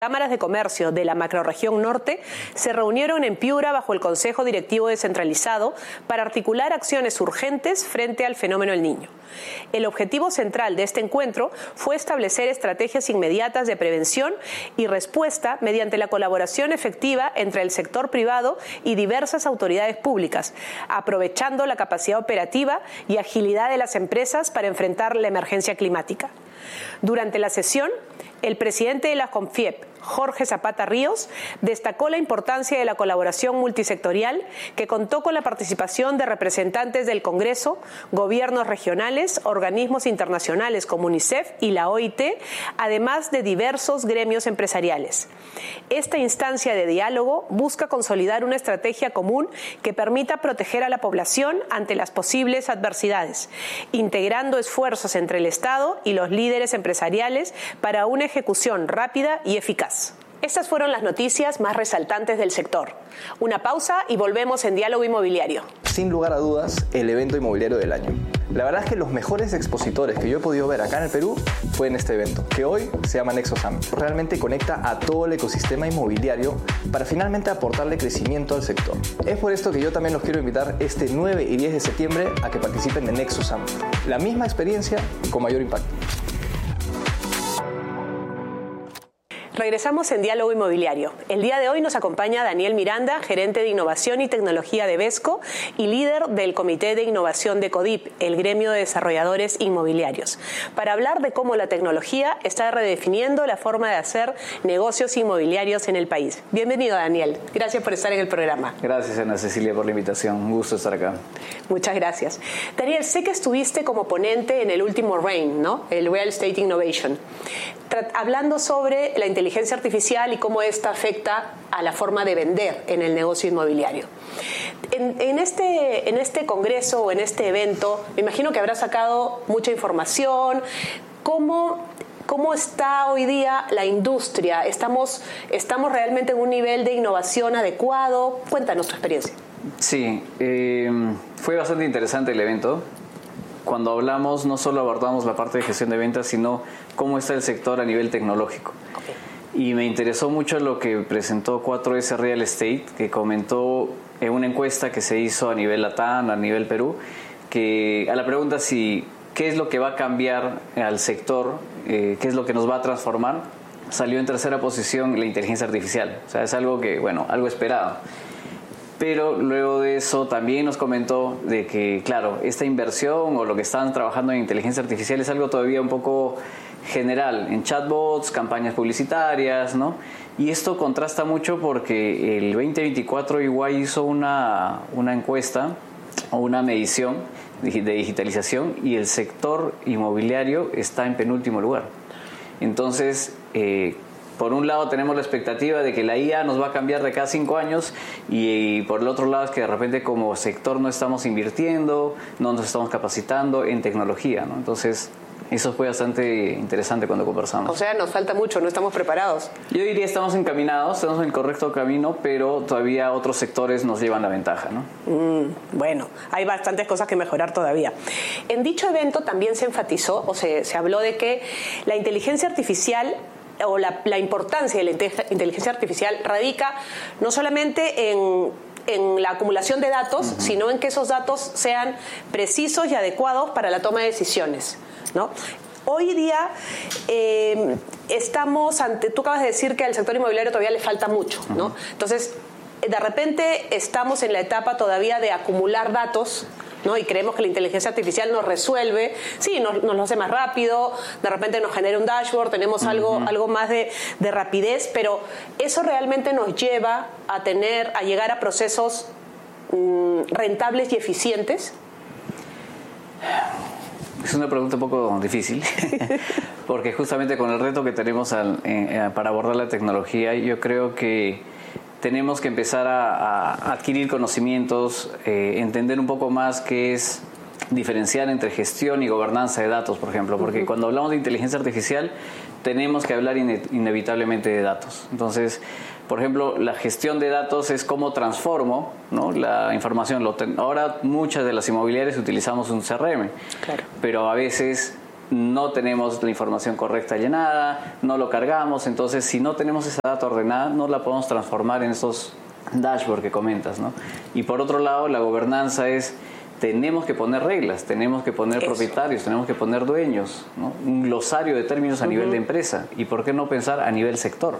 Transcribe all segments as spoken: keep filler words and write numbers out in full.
Cámaras de comercio de la macrorregión norte se reunieron en Piura bajo el Consejo Directivo Descentralizado para articular acciones urgentes frente al fenómeno El Niño. El objetivo central de este encuentro fue establecer estrategias inmediatas de prevención y respuesta mediante la colaboración efectiva entre el sector privado y diversas autoridades públicas, aprovechando la capacidad operativa y agilidad de las empresas para enfrentar la emergencia climática. Durante la sesión, el presidente de la CONFIEP, Jorge Zapata Ríos, destacó la importancia de la colaboración multisectorial que contó con la participación de representantes del Congreso, gobiernos regionales, organismos internacionales como UNICEF y la O I T, además de diversos gremios empresariales. Esta instancia de diálogo busca consolidar una estrategia común que permita proteger a la población ante las posibles adversidades, integrando esfuerzos entre el Estado y los líderes empresariales para una ejecución rápida y eficaz. Estas fueron las noticias más resaltantes del sector. Una pausa y volvemos en Diálogo Inmobiliario. Sin lugar a dudas, el evento inmobiliario del año. La verdad es que los mejores expositores que yo he podido ver acá en el Perú fue en este evento, que hoy se llama Nexo Summit. Realmente conecta a todo el ecosistema inmobiliario para finalmente aportarle crecimiento al sector. Es por esto que yo también los quiero invitar este nueve y diez de septiembre a que participen en Nexo Summit. La misma experiencia con mayor impacto. Regresamos en Diálogo Inmobiliario. El día de hoy nos acompaña Daniel Miranda, gerente de Innovación y Tecnología de Vesco y líder del Comité de Innovación de CODIP, el gremio de desarrolladores inmobiliarios, para hablar de cómo la tecnología está redefiniendo la forma de hacer negocios inmobiliarios en el país. Bienvenido, Daniel. Gracias por estar en el programa. Gracias, Ana Cecilia, por la invitación. Un gusto estar acá. Muchas gracias. Daniel, sé que estuviste como ponente en el último R A I N, ¿no? El Real Estate Innovation, hablando sobre la inteligencia artificial y cómo esta afecta a la forma de vender en el negocio inmobiliario. En, en, este, en este congreso o en este evento, me imagino que habrás sacado mucha información. ¿Cómo, cómo está hoy día la industria? ¿Estamos, ¿Estamos realmente en un nivel de innovación adecuado? Cuéntanos tu experiencia. Sí, eh, fue bastante interesante el evento. Cuando hablamos, no solo abordamos la parte de gestión de ventas, sino cómo está el sector a nivel tecnológico. Okay. Y me interesó mucho lo que presentó cuatro ese Real Estate, que comentó en una encuesta que se hizo a nivel LATAM, a nivel Perú, que a la pregunta si qué es lo que va a cambiar al sector, eh, qué es lo que nos va a transformar, salió en tercera posición la inteligencia artificial. O sea, es algo que, bueno, algo esperado. Pero luego de eso también nos comentó de que, claro, esta inversión o lo que están trabajando en inteligencia artificial es algo todavía un poco general, en chatbots, campañas publicitarias, ¿no? Y esto contrasta mucho porque el veinte veinticuatro E Y hizo una, una encuesta o una medición de digitalización y el sector inmobiliario está en penúltimo lugar. Entonces, eh, por un lado tenemos la expectativa de que la I A nos va a cambiar de cada cinco años y, y por el otro lado es que de repente como sector no estamos invirtiendo, no nos estamos capacitando en tecnología, ¿no? Entonces eso fue bastante interesante cuando conversamos. O sea, nos falta mucho, no estamos preparados. Yo diría estamos encaminados, estamos en el correcto camino, pero todavía otros sectores nos llevan la ventaja, ¿no? Mm, bueno, hay bastantes cosas que mejorar todavía. En dicho evento también se enfatizó, o se, se habló de que la inteligencia artificial o la, la importancia de la inteligencia artificial radica no solamente en, en la acumulación de datos, uh-huh. sino en que esos datos sean precisos y adecuados para la toma de decisiones, ¿no? Hoy día eh, estamos ante, tú acabas de decir que al sector inmobiliario todavía le falta mucho, ¿no? Uh-huh. Entonces, de repente estamos en la etapa todavía de acumular datos, ¿no? Y creemos que la inteligencia artificial nos resuelve, sí, nos, nos lo hace más rápido, de repente nos genera un dashboard, tenemos uh-huh. algo, algo más de, de rapidez, pero eso realmente nos lleva a tener, a llegar a procesos mmm, rentables y eficientes. Es una pregunta un poco difícil, porque justamente con el reto que tenemos al, eh, para abordar la tecnología, yo creo que tenemos que empezar a, a adquirir conocimientos, eh, entender un poco más qué es diferenciar entre gestión y gobernanza de datos, por ejemplo, porque uh-huh. cuando hablamos de inteligencia artificial tenemos que hablar ine- inevitablemente de datos. Entonces, por ejemplo, la gestión de datos es cómo transformo, ¿no?, la información. Lo ten- Ahora muchas de las inmobiliarias utilizamos un C R M, claro. pero a veces no tenemos la información correcta llenada, no lo cargamos, entonces si no tenemos esa data ordenada no la podemos transformar en esos dashboards que comentas, ¿no? Y por otro lado, la gobernanza es, tenemos que poner reglas, tenemos que poner Eso. propietarios, tenemos que poner dueños, ¿no? Un glosario de términos a uh-huh. nivel de empresa, y por qué no pensar a nivel sector.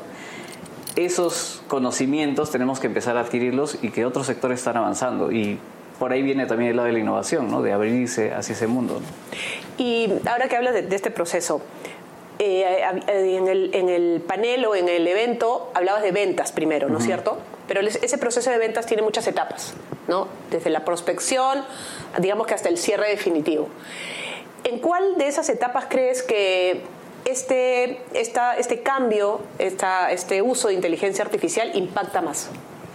Esos conocimientos tenemos que empezar a adquirirlos y que otros sectores están avanzando, y por ahí viene también el lado de la innovación, ¿no? De abrirse hacia ese mundo, ¿no? Y ahora que hablas de, de este proceso, eh, en, el, en el panel o en el evento hablabas de ventas primero, ¿no es uh-huh. cierto? Pero ese proceso de ventas tiene muchas etapas, ¿no? Desde la prospección, digamos que hasta el cierre definitivo. ¿En cuál de esas etapas crees que este, esta, este cambio, esta, este uso de inteligencia artificial impacta más?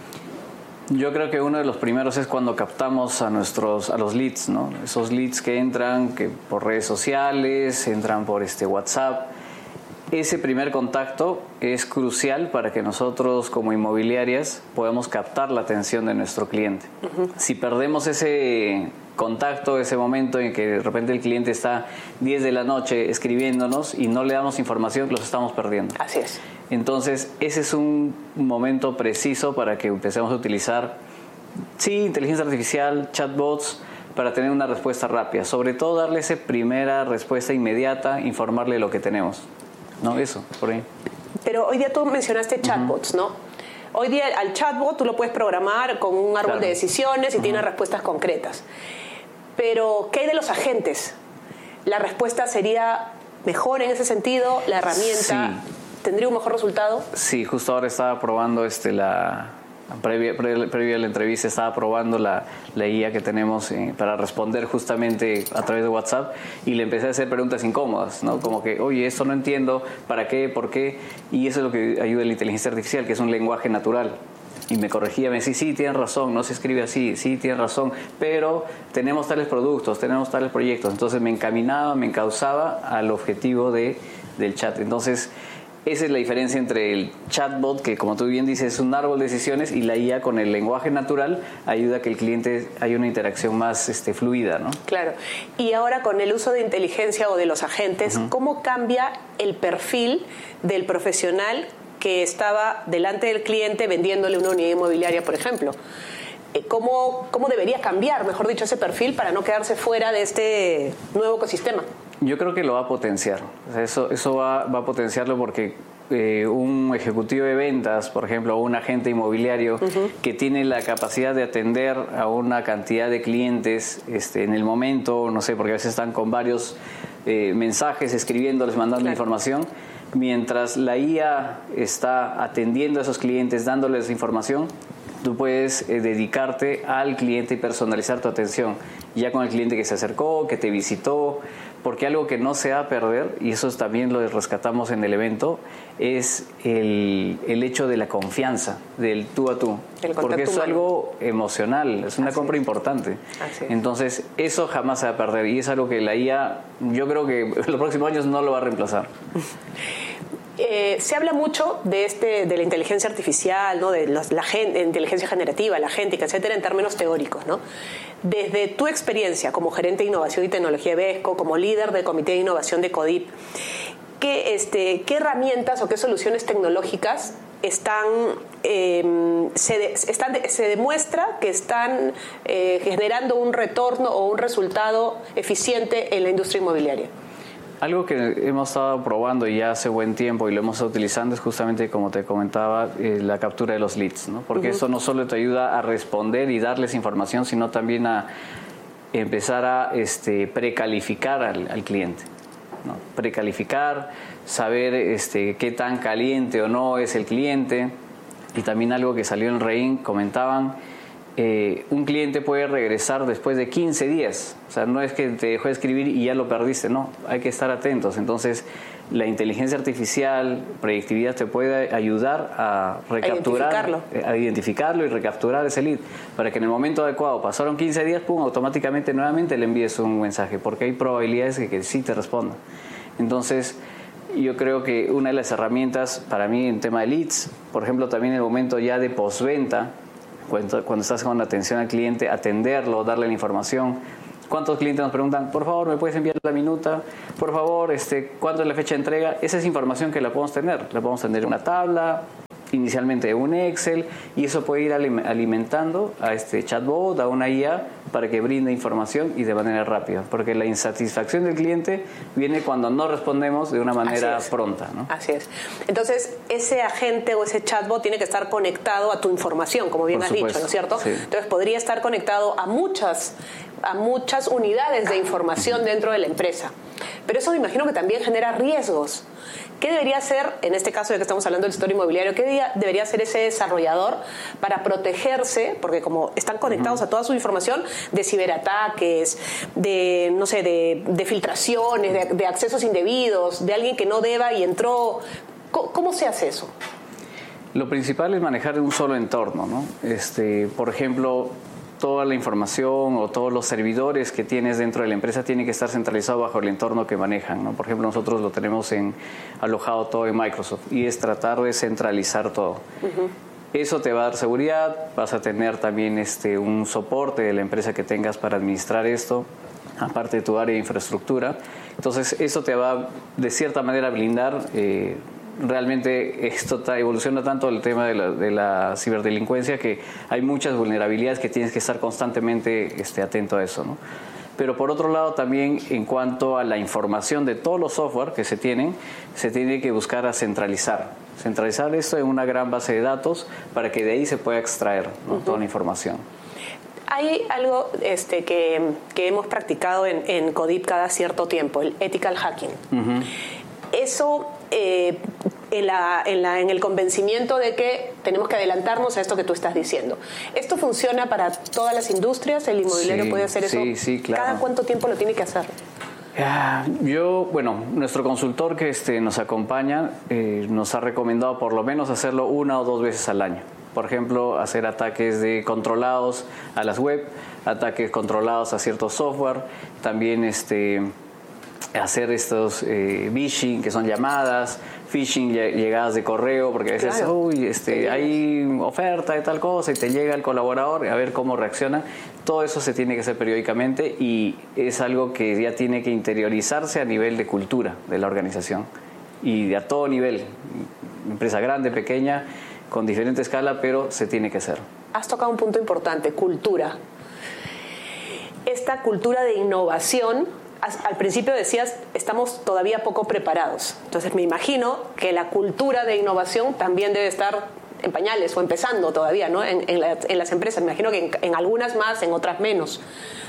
Yo creo que uno de los primeros es cuando captamos a nuestros a los leads, ¿no? Esos leads que entran que por redes sociales, entran por este WhatsApp. Ese primer contacto es crucial para que nosotros como inmobiliarias podamos captar la atención de nuestro cliente. Uh-huh. Si perdemos ese contacto, ese momento en que de repente el cliente está diez de la noche escribiéndonos y no le damos información, los estamos perdiendo. Así es. Entonces, ese es un momento preciso para que empecemos a utilizar, sí, inteligencia artificial, chatbots, para tener una respuesta rápida. Sobre todo, darle esa primera respuesta inmediata, informarle lo que tenemos. No, eso, por ahí. Pero hoy día tú mencionaste chatbots, uh-huh. ¿no? Hoy día al chatbot tú lo puedes programar con un árbol claro. de decisiones y uh-huh. tiene respuestas concretas. Pero, ¿qué hay de los agentes? ¿La respuesta sería mejor en ese sentido? ¿La herramienta sí. tendría un mejor resultado? Sí, justo ahora estaba probando este, la... Previa, previa, previa a la entrevista estaba probando la, la I A que tenemos eh, para responder justamente a través de WhatsApp, y le empecé a hacer preguntas incómodas, ¿no? Como que, oye, esto no entiendo, ¿para qué? ¿Por qué? Y eso es lo que ayuda la inteligencia artificial, que es un lenguaje natural. Y me corregía, me decía, sí, tienes razón, no se escribe así, sí, tienes razón, pero tenemos tales productos, tenemos tales proyectos. Entonces me encaminaba, me encauzaba al objetivo de, del chat. Entonces, esa es la diferencia entre el chatbot, que como tú bien dices es un árbol de decisiones, y la I A con el lenguaje natural ayuda a que el cliente haya una interacción más este, fluida, ¿no? Claro. Y ahora con el uso de inteligencia o de los agentes, uh-huh. ¿cómo cambia el perfil del profesional que estaba delante del cliente vendiéndole una unidad inmobiliaria, por ejemplo? ¿Cómo, cómo debería cambiar, mejor dicho, ese perfil para no quedarse fuera de este nuevo ecosistema? Yo creo que lo va a potenciar. O sea, eso eso va, va a potenciarlo porque eh, un ejecutivo de ventas, por ejemplo, o un agente inmobiliario uh-huh. que tiene la capacidad de atender a una cantidad de clientes este, en el momento, no sé, porque a veces están con varios eh, mensajes, escribiéndoles, mandando claro. información, mientras la I A está atendiendo a esos clientes, dándoles información, tú puedes eh, dedicarte al cliente y personalizar tu atención, ya con el cliente que se acercó, que te visitó, porque algo que no se va a perder, y eso también lo rescatamos en el evento, es el, el hecho de la confianza, del tú a tú, porque es humano. Algo emocional, es una Así compra es. importante. Así es. Entonces, eso jamás se va a perder, y es algo que la I A, yo creo que en los próximos años no lo va a reemplazar. Eh, se habla mucho de este de la inteligencia artificial, ¿no? De los, la gen, inteligencia generativa, la géntica, etcétera, en términos teóricos, ¿no? Desde tu experiencia como gerente de innovación y tecnología de Vesco, como líder del comité de innovación de CODIP, ¿qué, este, qué herramientas o qué soluciones tecnológicas están, eh, se, de, están de, se demuestra que están eh, generando un retorno o un resultado eficiente en la industria inmobiliaria? Algo que hemos estado probando ya hace buen tiempo y lo hemos estado utilizando es justamente, como te comentaba, eh, la captura de los leads, ¿no? Porque uh-huh. eso no solo te ayuda a responder y darles información, sino también a empezar a este, precalificar al, al cliente, ¿no? Precalificar, saber este, qué tan caliente o no es el cliente. Y también algo que salió en Rein, comentaban, Eh, un cliente puede regresar después de quince días. O sea, no es que te dejó de escribir y ya lo perdiste, no, hay que estar atentos. Entonces, la inteligencia artificial, predictividad, te puede ayudar a recapturar, a identificarlo. a identificarlo y recapturar ese lead, para que en el momento adecuado, pasaron quince días, pum, automáticamente nuevamente le envíes un mensaje, porque hay probabilidades de que sí te responda. Entonces, yo creo que una de las herramientas para mí en tema de leads, por ejemplo, también en el momento ya de postventa, Cuando, cuando estás con atención al cliente, atenderlo, darle la información, ¿Cuántos clientes nos preguntan, por favor, me puedes enviar la minuta? Por favor, este, ¿cuándo es la fecha de entrega? Esa es información que la podemos tener. La podemos tener en una tabla, inicialmente un Excel, y eso puede ir alimentando a este chatbot, a una I A, para que brinde información y de manera rápida, porque la insatisfacción del cliente viene cuando no respondemos de una manera pronta, ¿no? Así es. Entonces, ese agente o ese chatbot tiene que estar conectado a tu información, como bien has dicho, ¿no es cierto? Sí. Entonces, podría estar conectado a muchas, a muchas unidades de información dentro de la empresa. Pero eso me imagino que también genera riesgos. ¿Qué debería hacer, en este caso de que estamos hablando del sector inmobiliario, qué día debería hacer ese desarrollador para protegerse, porque como están conectados uh-huh. a toda su información, de ciberataques, de, no sé, de, de filtraciones, de, de accesos indebidos, de alguien que no deba y entró? ¿Cómo, cómo se hace eso? Lo principal es manejar un solo entorno, ¿no? Este, por ejemplo, toda la información o todos los servidores que tienes dentro de la empresa tienen que estar centralizados bajo el entorno que manejan, ¿no? Por ejemplo, nosotros lo tenemos en, alojado todo en Microsoft, y es tratar de centralizar todo. Uh-huh. Eso te va a dar seguridad, vas a tener también este, un soporte de la empresa que tengas para administrar esto, aparte de tu área de infraestructura. Entonces, eso te va, de cierta manera, a blindar. Eh, Realmente esto evoluciona tanto el tema de la, de la ciberdelincuencia que hay muchas vulnerabilidades que tienes que estar constantemente este, atento a eso, ¿no? Pero por otro lado también, en cuanto a la información de todos los software que se tienen, se tiene que buscar a centralizar. Centralizar esto en una gran base de datos para que de ahí se pueda extraer, ¿no? Uh-huh. Toda la información. Hay algo este, que, que hemos practicado en, en CODIP cada cierto tiempo, el ethical hacking. Uh-huh. Eso... Eh, en, la, en, la, en el convencimiento de que tenemos que adelantarnos a esto que tú estás diciendo. ¿Esto funciona para todas las industrias? ¿El inmobiliario sí, puede hacer eso? Sí, sí, claro. ¿Cada cuánto tiempo lo tiene que hacer? Yo, bueno, nuestro consultor que este, nos acompaña eh, nos ha recomendado por lo menos hacerlo una o dos veces al año. Por ejemplo, hacer ataques de controlados a las web, ataques controlados a ciertos software, también este... hacer estos eh, phishing, que son llamadas, phishing, llegadas de correo, porque a veces, claro. uy, este, hay oferta de tal cosa y te llega el colaborador, a ver cómo reacciona. Todo eso se tiene que hacer periódicamente y es algo que ya tiene que interiorizarse a nivel de cultura de la organización y de a todo nivel, empresa grande, pequeña, con diferente escala, pero se tiene que hacer. Has tocado un punto importante, cultura. Esta cultura de innovación, al principio decías, estamos todavía poco preparados. Entonces me imagino que la cultura de innovación también debe estar en pañales o empezando todavía, ¿no? en, en, la, en las empresas. Me imagino que en, en algunas más, en otras menos.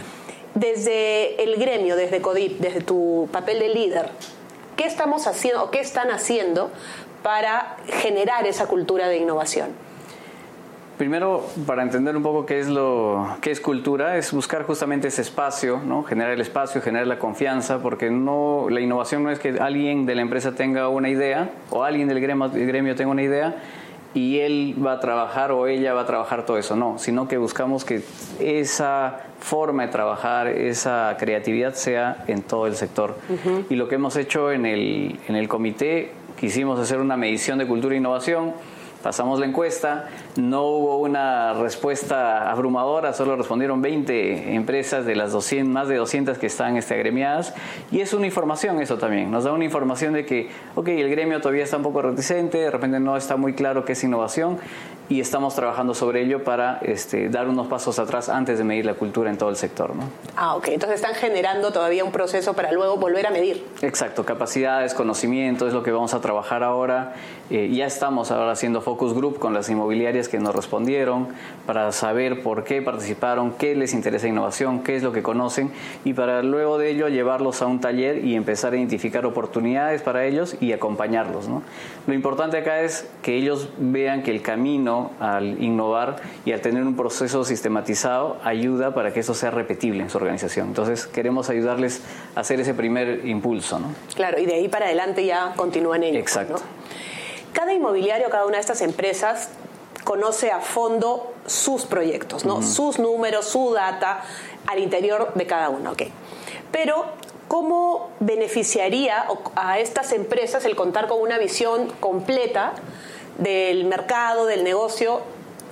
Desde el gremio, desde CODIP, desde tu papel de líder, ¿qué estamos haciendo o qué están haciendo para generar esa cultura de innovación? Primero, para entender un poco qué es lo qué es cultura, es buscar justamente ese espacio, ¿no? Generar el espacio, generar la confianza, porque no la innovación no es que alguien de la empresa tenga una idea o alguien del gremio, del gremio tenga una idea y él va a trabajar o ella va a trabajar todo eso, no, sino que buscamos que esa forma de trabajar, esa creatividad sea en todo el sector. Uh-huh. Y lo que hemos hecho en el, en el comité, quisimos hacer una medición de cultura e innovación. Pasamos la encuesta, no hubo una respuesta abrumadora, solo respondieron veinte empresas de las doscientas, más de doscientas que están este, agremiadas, y es una información eso también, nos da una información de que, ok, el gremio todavía está un poco reticente, de repente no está muy claro qué es innovación, y estamos trabajando sobre ello para este, dar unos pasos atrás antes de medir la cultura en todo el sector, ¿no? Ah, ok, entonces están generando todavía un proceso para luego volver a medir. Exacto, capacidades, conocimiento, es lo que vamos a trabajar ahora. Eh, ya estamos ahora haciendo focus group con las inmobiliarias que nos respondieron para saber por qué participaron, qué les interesa innovación, qué es lo que conocen y para luego de ello llevarlos a un taller y empezar a identificar oportunidades para ellos y acompañarlos, ¿no? Lo importante acá es que ellos vean que el camino al innovar y al tener un proceso sistematizado ayuda para que eso sea repetible en su organización. Entonces queremos ayudarles a hacer ese primer impulso, ¿no? Claro, y de ahí para adelante ya continúan ellos. Exacto. ¿No? Cada inmobiliario, cada una de estas empresas conoce a fondo sus proyectos, ¿no? Uh-huh. Sus números, su data al interior de cada uno, ¿ok? Pero ¿cómo beneficiaría a estas empresas el contar con una visión completa del mercado, del negocio,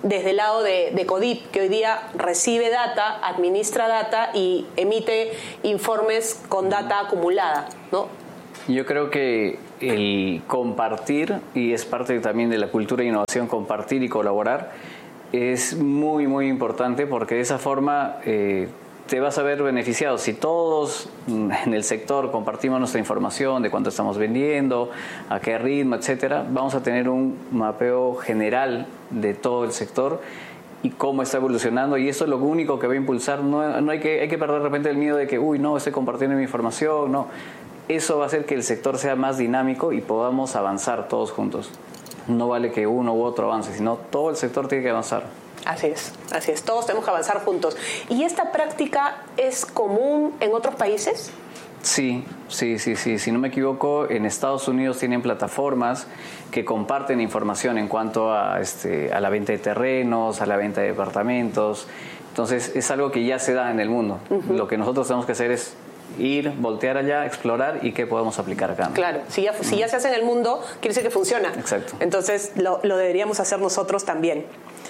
desde el lado de, de CODIP, que hoy día recibe data, administra data y emite informes con data acumulada, ¿no? Yo creo que el compartir, y es parte también de la cultura de innovación, compartir y colaborar, es muy, muy importante, porque de esa forma eh, te vas a ver beneficiado. Si todos en el sector compartimos nuestra información de cuánto estamos vendiendo, a qué ritmo, etcétera, vamos a tener un mapeo general de todo el sector y cómo está evolucionando, y eso es lo único que va a impulsar. No, no hay que hay que perder de repente el miedo de que, uy, no, estoy compartiendo mi información, no. Eso va a hacer que el sector sea más dinámico y podamos avanzar todos juntos. No vale que uno u otro avance, sino todo el sector tiene que avanzar. Así es, así es. Todos tenemos que avanzar juntos. ¿Y esta práctica es común en otros países? Sí, sí, sí, sí. Si no me equivoco, en Estados Unidos tienen plataformas que comparten información en cuanto a, este, a la venta de terrenos, a la venta de departamentos. Entonces, es algo que ya se da en el mundo. Uh-huh. Lo que nosotros tenemos que hacer es ir, voltear allá, explorar y qué podemos aplicar acá, ¿no? Claro, si ya, si ya se hace en el mundo, quiere decir que funciona. Exacto. Entonces lo, lo deberíamos hacer nosotros también.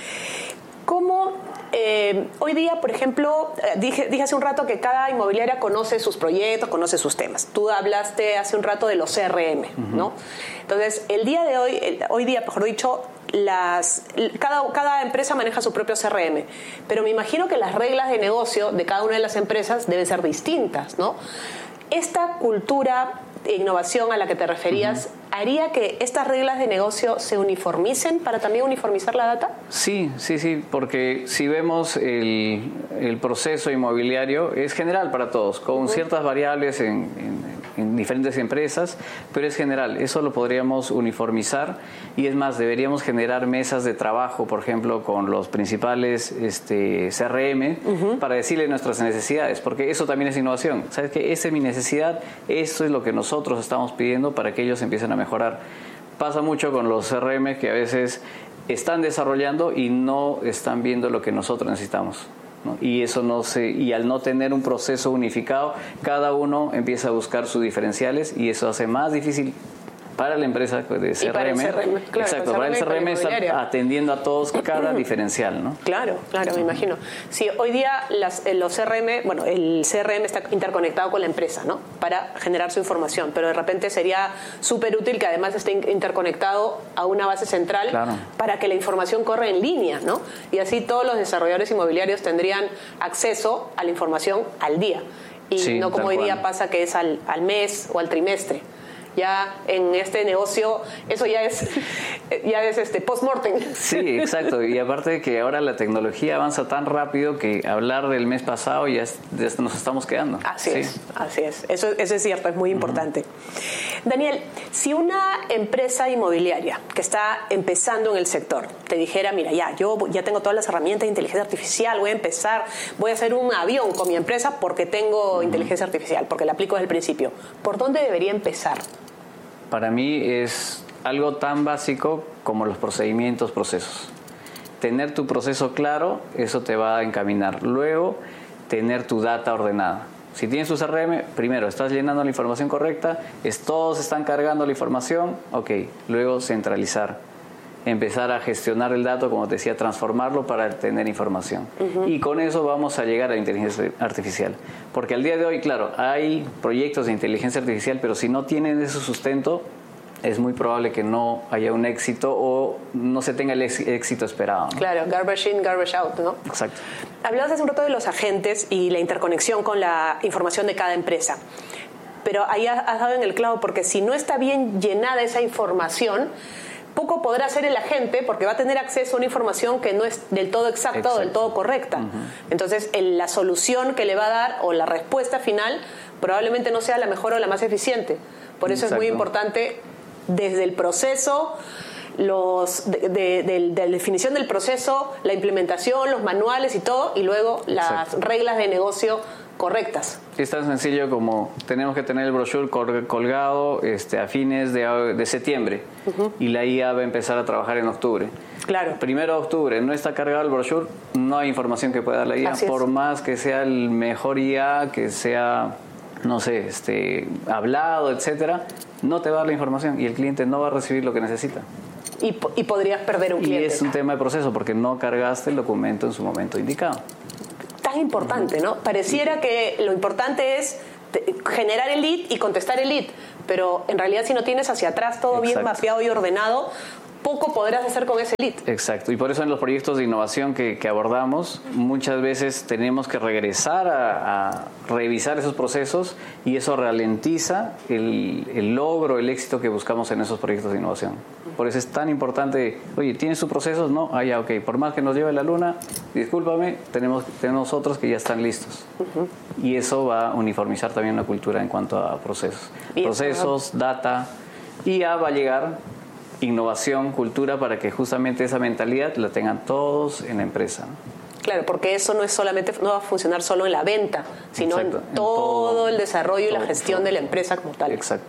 ¿Cómo eh, hoy día, por ejemplo, dije, dije hace un rato que cada inmobiliaria conoce sus proyectos, conoce sus temas? Tú hablaste hace un rato de los C R M, uh-huh. ¿no? Entonces, el día de hoy, el, hoy día, mejor dicho, Las, cada, cada empresa maneja su propio C R M, pero me imagino que las reglas de negocio de cada una de las empresas deben ser distintas, ¿no? Esta cultura de innovación a la que te referías, uh-huh. ¿haría que estas reglas de negocio se uniformicen para también uniformizar la data? Sí, sí, sí, porque si vemos el, el proceso inmobiliario es general para todos, con uh-huh. ciertas variables en, en en diferentes empresas, pero es general. Eso lo podríamos uniformizar, y es más, deberíamos generar mesas de trabajo, por ejemplo, con los principales este, C R M, uh-huh. para decirle nuestras necesidades, porque eso también es innovación. ¿Sabes qué? Esa es mi necesidad, esto es lo que nosotros estamos pidiendo para que ellos empiecen a mejorar. Pasa mucho con los C R M que a veces están desarrollando y no están viendo lo que nosotros necesitamos, ¿no? Y eso no se, y al no tener un proceso unificado, cada uno empieza a buscar sus diferenciales, y eso hace más difícil para la empresa de C R M. Y para el C R M, claro, exacto, para el C R M está atendiendo a todos cada diferencial, ¿no? Claro, claro, me imagino. Sí, hoy día las, los C R M, bueno, el C R M está interconectado con la empresa, ¿no? Para generar su información, pero de repente sería súper útil que además esté interconectado a una base central, claro, para que la información corra en línea, ¿no? Y así todos los desarrolladores inmobiliarios tendrían acceso a la información al día, y sí, no como hoy día pasa que es al, al mes o al trimestre. Ya en este negocio eso ya es ya es este post-mortem. Sí, exacto. Y aparte de que ahora la tecnología avanza tan rápido que hablar del mes pasado ya, es, ya nos estamos quedando. Así sí. es, así es. Eso, eso es cierto, es muy importante. Uh-huh. Daniel, si una empresa inmobiliaria que está empezando en el sector te dijera, mira, ya, yo ya tengo todas las herramientas de inteligencia artificial, voy a empezar, voy a hacer un avión con mi empresa porque tengo uh-huh. inteligencia artificial, porque la aplico desde el principio, ¿por dónde debería empezar? Para mí es algo tan básico como los procedimientos, procesos. Tener tu proceso claro, eso te va a encaminar. Luego, tener tu data ordenada. Si tienes tu C R M, primero, estás llenando la información correcta, es, todos están cargando la información, ok. Luego, centralizar. Empezar a gestionar el dato, como te decía, transformarlo para tener información. Uh-huh. Y con eso vamos a llegar a la inteligencia artificial. Porque al día de hoy, claro, hay proyectos de inteligencia artificial, pero si no tienen ese sustento, es muy probable que no haya un éxito o no se tenga el éxito esperado, ¿no? Claro, garbage in, garbage out, ¿no? Exacto. Hablabas hace un rato de los agentes y la interconexión con la información de cada empresa. Pero ahí has dado en el clavo, porque si no está bien llenada esa información, poco podrá hacer el agente, porque va a tener acceso a una información que no es del todo exacta Exacto. o del todo correcta. Uh-huh. Entonces, el, la solución que le va a dar o la respuesta final probablemente no sea la mejor o la más eficiente. Por eso Exacto. es muy importante desde el proceso, los de, de, de, de la definición del proceso, la implementación, los manuales y todo, y luego las Exacto. reglas de negocio correctas. Es tan sencillo como tenemos que tener el brochure colgado este, a fines de, de septiembre, uh-huh. y la I A va a empezar a trabajar en octubre. Claro. Primero de octubre no está cargado el brochure, no hay información que pueda dar la I A. Así por es. Más que sea el mejor I A, que sea, no sé, este, hablado, etcétera, no te va a dar la información y el cliente no va a recibir lo que necesita. Y, y podrías perder un cliente. Y es un tema de proceso porque no cargaste el documento en su momento indicado. Tan importante, ¿no? Pareciera que lo importante es generar el lead y contestar el lead, pero en realidad si no tienes hacia atrás todo Exacto. bien mapeado y ordenado, poco podrás hacer con ese lead. Exacto, y por eso en los proyectos de innovación que, que abordamos, muchas veces tenemos que regresar a, a revisar esos procesos y eso ralentiza el, el logro, el éxito que buscamos en esos proyectos de innovación. Por eso es tan importante, oye, ¿tienes sus procesos? No, ah, ya, ok, por más que nos lleve la luna, discúlpame, tenemos, tenemos otros que ya están listos. Uh-huh. Y eso va a uniformizar también la cultura en cuanto a procesos. Procesos, eso... data, y ya va a llegar innovación, cultura, para que justamente esa mentalidad la tengan todos en la empresa, ¿no? Claro, porque eso no es solamente no va a funcionar solo en la venta, sino en todo, en todo el desarrollo todo, y la gestión todo. de la empresa como tal. Exacto.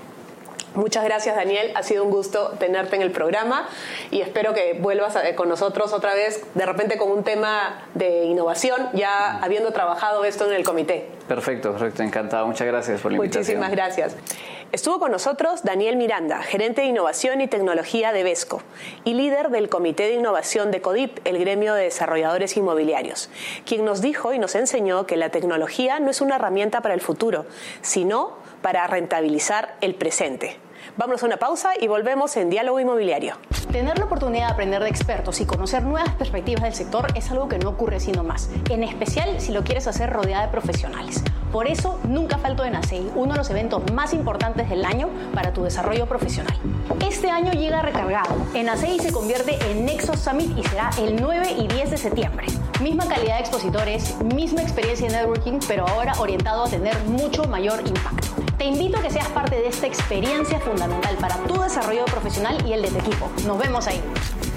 Muchas gracias, Daniel. Ha sido un gusto tenerte en el programa y espero que vuelvas a, con nosotros otra vez, de repente con un tema de innovación, ya habiendo trabajado esto en el comité. Perfecto, perfecto. Encantado. Muchas gracias por la invitación. Muchísimas gracias. Estuvo con nosotros Daniel Miranda, gerente de Innovación y Tecnología de Vesco y líder del Comité de Innovación de CODIP, el gremio de desarrolladores inmobiliarios, quien nos dijo y nos enseñó que la tecnología no es una herramienta para el futuro, sino para rentabilizar el presente. Vámonos a una pausa y volvemos en Diálogo Inmobiliario. Tener la oportunidad de aprender de expertos y conocer nuevas perspectivas del sector es algo que no ocurre sino más, en especial si lo quieres hacer rodeada de profesionales. Por eso, nunca falto en A C E I, uno de los eventos más importantes del año para tu desarrollo profesional. Este año llega recargado. En A C E I se convierte en Nexus Summit y será el nueve y diez de septiembre. Misma calidad de expositores, misma experiencia de networking, pero ahora orientado a tener mucho mayor impacto. Te invito a que seas parte de esta experiencia fundamental para tu desarrollo profesional y el de tu equipo. Nos vemos ahí.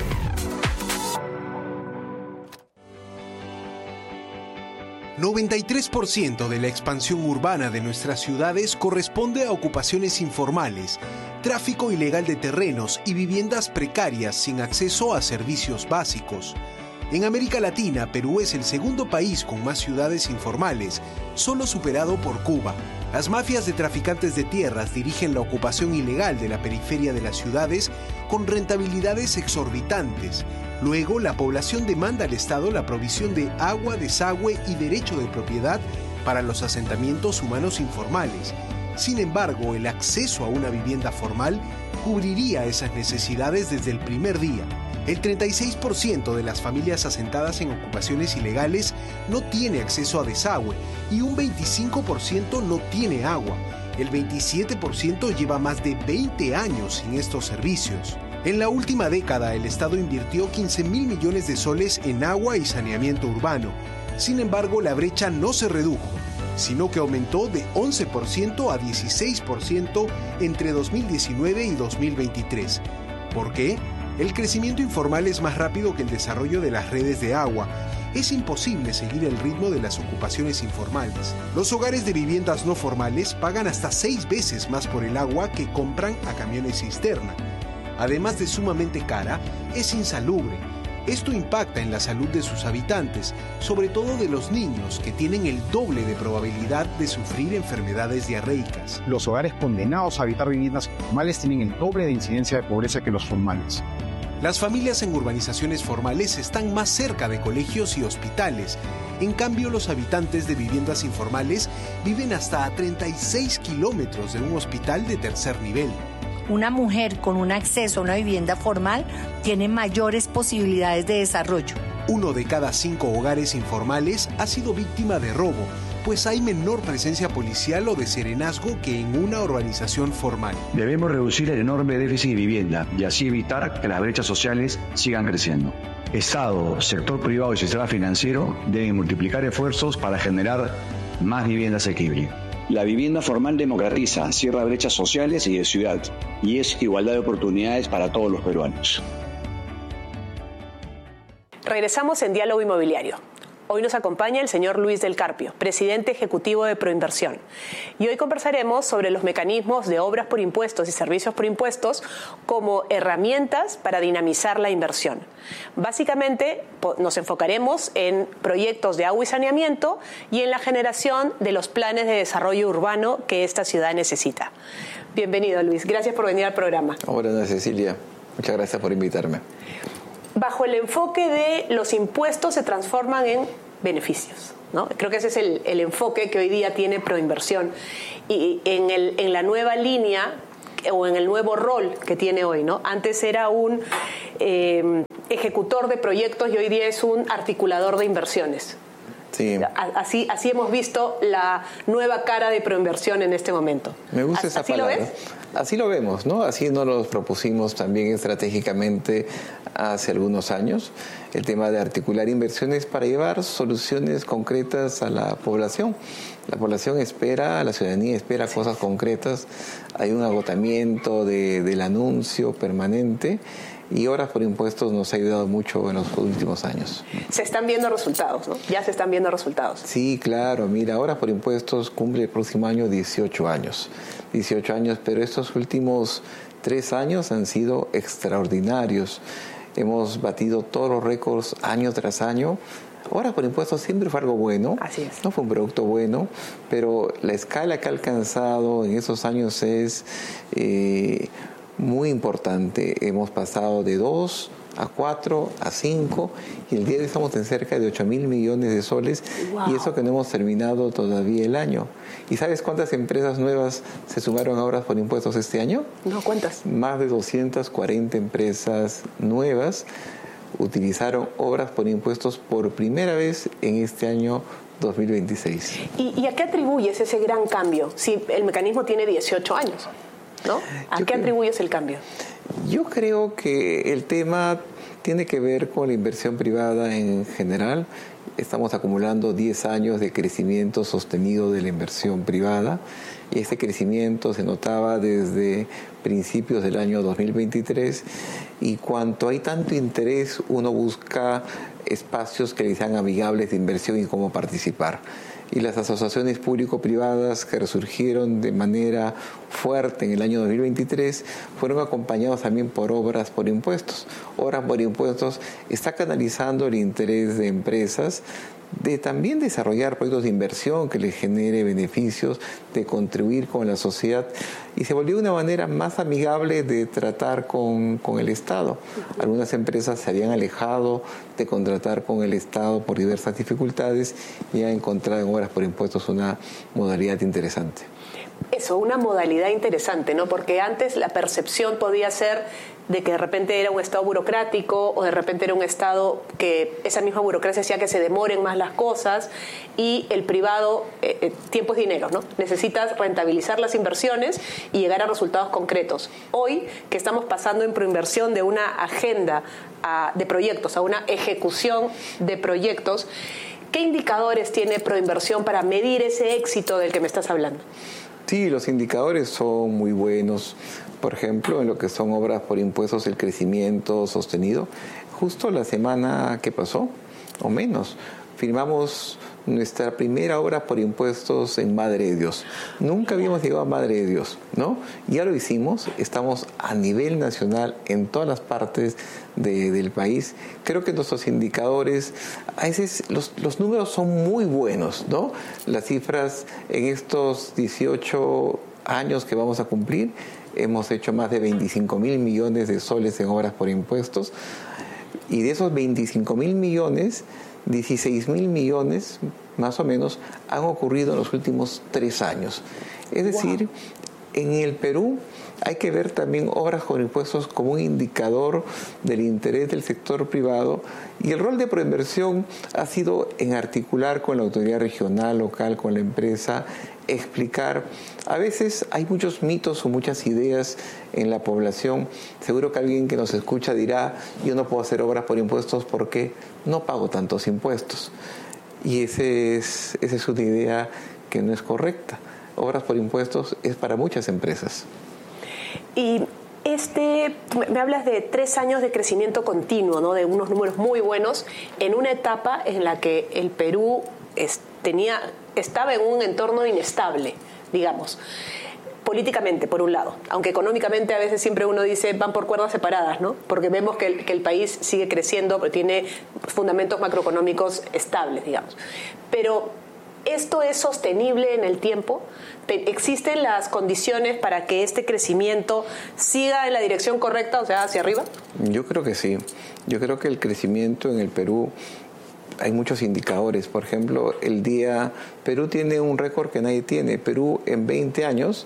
noventa y tres por ciento de la expansión urbana de nuestras ciudades corresponde a ocupaciones informales, tráfico ilegal de terrenos y viviendas precarias sin acceso a servicios básicos. En América Latina, Perú es el segundo país con más ciudades informales, solo superado por Cuba. Las mafias de traficantes de tierras dirigen la ocupación ilegal de la periferia de las ciudades con rentabilidades exorbitantes. Luego, la población demanda al Estado la provisión de agua, desagüe y derecho de propiedad para los asentamientos humanos informales. Sin embargo, el acceso a una vivienda formal cubriría esas necesidades desde el primer día. El treinta y seis por ciento de las familias asentadas en ocupaciones ilegales no tiene acceso a desagüe y un veinticinco por ciento no tiene agua. El veintisiete por ciento lleva más de veinte años sin estos servicios. En la última década, el Estado invirtió quince mil millones de soles en agua y saneamiento urbano. Sin embargo, la brecha no se redujo, sino que aumentó de once por ciento a dieciséis por ciento entre dos mil diecinueve y dos mil veintitrés. ¿Por qué? El crecimiento informal es más rápido que el desarrollo de las redes de agua. Es imposible seguir el ritmo de las ocupaciones informales. Los hogares de viviendas no formales pagan hasta seis veces más por el agua que compran a camiones cisterna. Además de sumamente cara, es insalubre. Esto impacta en la salud de sus habitantes, sobre todo de los niños, que tienen el doble de probabilidad de sufrir enfermedades diarreicas. Los hogares condenados a habitar viviendas informales tienen el doble de incidencia de pobreza que los formales. Las familias en urbanizaciones formales están más cerca de colegios y hospitales. En cambio, los habitantes de viviendas informales viven hasta a treinta y seis kilómetros de un hospital de tercer nivel. Una mujer con un acceso a una vivienda formal tiene mayores posibilidades de desarrollo. Uno de cada cinco hogares informales ha sido víctima de robo, pues hay menor presencia policial o de serenazgo que en una urbanización formal. Debemos reducir el enorme déficit de vivienda y así evitar que las brechas sociales sigan creciendo. Estado, sector privado y sistema financiero deben multiplicar esfuerzos para generar más vivienda asequible. La vivienda formal democratiza, cierra brechas sociales y de ciudad, y es igualdad de oportunidades para todos los peruanos. Regresamos en Diálogo Inmobiliario. Hoy nos acompaña el señor Luis del Carpio, presidente ejecutivo de Proinversión. Y hoy conversaremos sobre los mecanismos de obras por impuestos y servicios por impuestos como herramientas para dinamizar la inversión. Básicamente nos enfocaremos en proyectos de agua y saneamiento y en la generación de los planes de desarrollo urbano que esta ciudad necesita. Bienvenido, Luis. Gracias por venir al programa. Buenas noches, Cecilia. Muchas gracias por invitarme. Bajo el enfoque de los impuestos se transforman en beneficios, ¿no? Creo que ese es el, el enfoque que hoy día tiene Proinversión. Y en, el, en la nueva línea o en el nuevo rol que tiene hoy, ¿no? Antes era un eh, ejecutor de proyectos y hoy día es un articulador de inversiones. Sí. Así, así hemos visto la nueva cara de Proinversión en este momento. Me gusta esa ¿Así palabra. lo ves? Así lo vemos, ¿no? Así nos lo propusimos también estratégicamente hace algunos años, el tema de articular inversiones para llevar soluciones concretas a la población. La población espera, la ciudadanía espera cosas concretas, hay un agotamiento de, del anuncio permanente. Y Obras por Impuestos nos ha ayudado mucho en los últimos años. Se están viendo resultados, ¿no? Ya se están viendo resultados. Sí, claro. Mira, Obras por Impuestos cumple el próximo año dieciocho años. dieciocho años, pero estos últimos tres años han sido extraordinarios. Hemos batido todos los récords año tras año. Obras por Impuestos siempre fue algo bueno. Así es. No fue un producto bueno, pero la escala que ha alcanzado en esos años es Eh, muy importante. Hemos pasado de dos a cuatro a cinco y el día de hoy estamos en cerca de ocho mil millones de soles. Wow. Y eso que no hemos terminado todavía el año. ¿Y sabes cuántas empresas nuevas se sumaron a Obras por Impuestos este año? No, ¿cuántas? Más de doscientas cuarenta empresas nuevas utilizaron Obras por Impuestos por primera vez en este año dos mil veintiséis. ¿Y, y a qué atribuyes ese gran cambio si el mecanismo tiene dieciocho años? ¿No? ¿A Yo qué creo, atribuyes el cambio? Yo creo que el tema tiene que ver con la inversión privada en general. Estamos acumulando diez años de crecimiento sostenido de la inversión privada y este crecimiento se notaba desde principios del año dos mil veintitrés y cuanto hay tanto interés uno busca espacios que le sean amigables de inversión y cómo participar. Y las asociaciones público-privadas que resurgieron de manera fuerte en el año dos mil veintitrés fueron acompañados también por Obras por Impuestos. Obras por Impuestos está canalizando el interés de empresas de también desarrollar proyectos de inversión que les genere beneficios, de contribuir con la sociedad y se volvió una manera más amigable de tratar con, con el Estado. Algunas empresas se habían alejado de contratar con el Estado por diversas dificultades y han encontrado en Obras por Impuestos una modalidad interesante. Eso, una modalidad interesante, ¿no? Porque antes la percepción podía ser de que de repente era un Estado burocrático o de repente era un Estado que esa misma burocracia hacía que se demoren más las cosas y el privado, eh, eh, tiempo es dinero, ¿no? Necesitas rentabilizar las inversiones y llegar a resultados concretos. Hoy, que estamos pasando en Proinversión de una agenda a, de proyectos a una ejecución de proyectos, ¿qué indicadores tiene Proinversión para medir ese éxito del que me estás hablando? Sí, los indicadores son muy buenos. Por ejemplo, en lo que son Obras por Impuestos, el crecimiento sostenido. Justo la semana que pasó, o menos, firmamos nuestra primera obra por impuestos en Madre de Dios. Nunca habíamos llegado a Madre de Dios, ¿no? Ya lo hicimos, estamos a nivel nacional en todas las partes de, del país. Creo que nuestros indicadores, a veces los, los números son muy buenos, ¿no? Las cifras en estos dieciocho años que vamos a cumplir, hemos hecho más de veinticinco mil millones de soles en Obras por Impuestos y de esos veinticinco mil millones, dieciséis mil millones más o menos han ocurrido en los últimos tres años. Es decir, wow. En el Perú hay que ver también Obras por Impuestos como un indicador del interés del sector privado y el rol de Proinversión ha sido en articular con la autoridad regional, local, con la empresa, explicar. A veces hay muchos mitos o muchas ideas en la población. Seguro que alguien que nos escucha dirá, yo no puedo hacer obras por impuestos porque no pago tantos impuestos. Y ese es, esa es una idea que no es correcta. Obras por impuestos es para muchas empresas. Y este, me hablas de tres años de crecimiento continuo, ¿no? De unos números muy buenos en una etapa en la que el Perú es, tenía, estaba en un entorno inestable, digamos, políticamente, por un lado, aunque económicamente a veces siempre uno dice van por cuerdas separadas, ¿no? Porque vemos que el, que el país sigue creciendo, pero tiene fundamentos macroeconómicos estables, digamos. Pero ¿Esto es sostenible en el tiempo? ¿Existen las condiciones para que este crecimiento siga en la dirección correcta, o sea, hacia arriba? Yo creo que sí. Yo creo que el crecimiento en el Perú, hay muchos indicadores. Por ejemplo, el día, Perú tiene un récord que nadie tiene. Perú en veinte años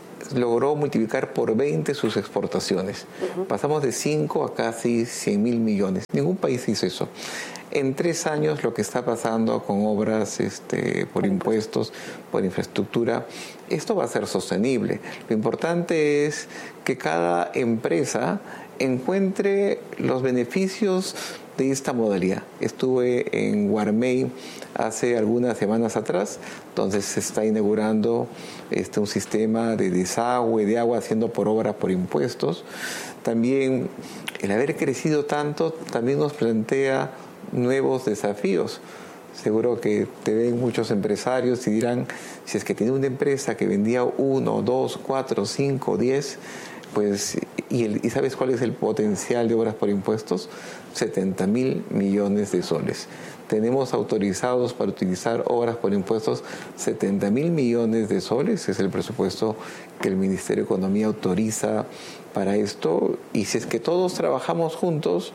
logró multiplicar por veinte sus exportaciones. Uh-huh. Pasamos de cinco a casi cien mil millones. Ningún país hizo eso. En tres años lo que está pasando con obras este, por impuestos, por infraestructura, esto va a ser sostenible. Lo importante es que cada empresa encuentre los beneficios de esta modalidad. Estuve en Guarmey hace algunas semanas atrás, donde se está inaugurando este, un sistema de desagüe de agua haciendo por obra por impuestos. También el haber crecido tanto también nos plantea nuevos desafíos. Seguro que te ven muchos empresarios y dirán, si es que tiene una empresa que vendía uno, dos, cuatro, cinco, diez, pues, y, el, ¿y sabes cuál es el potencial de obras por impuestos? setenta mil millones de soles. Tenemos autorizados para utilizar obras por impuestos setenta mil millones de soles, es el presupuesto que el Ministerio de Economía autoriza para esto, y si es que todos trabajamos juntos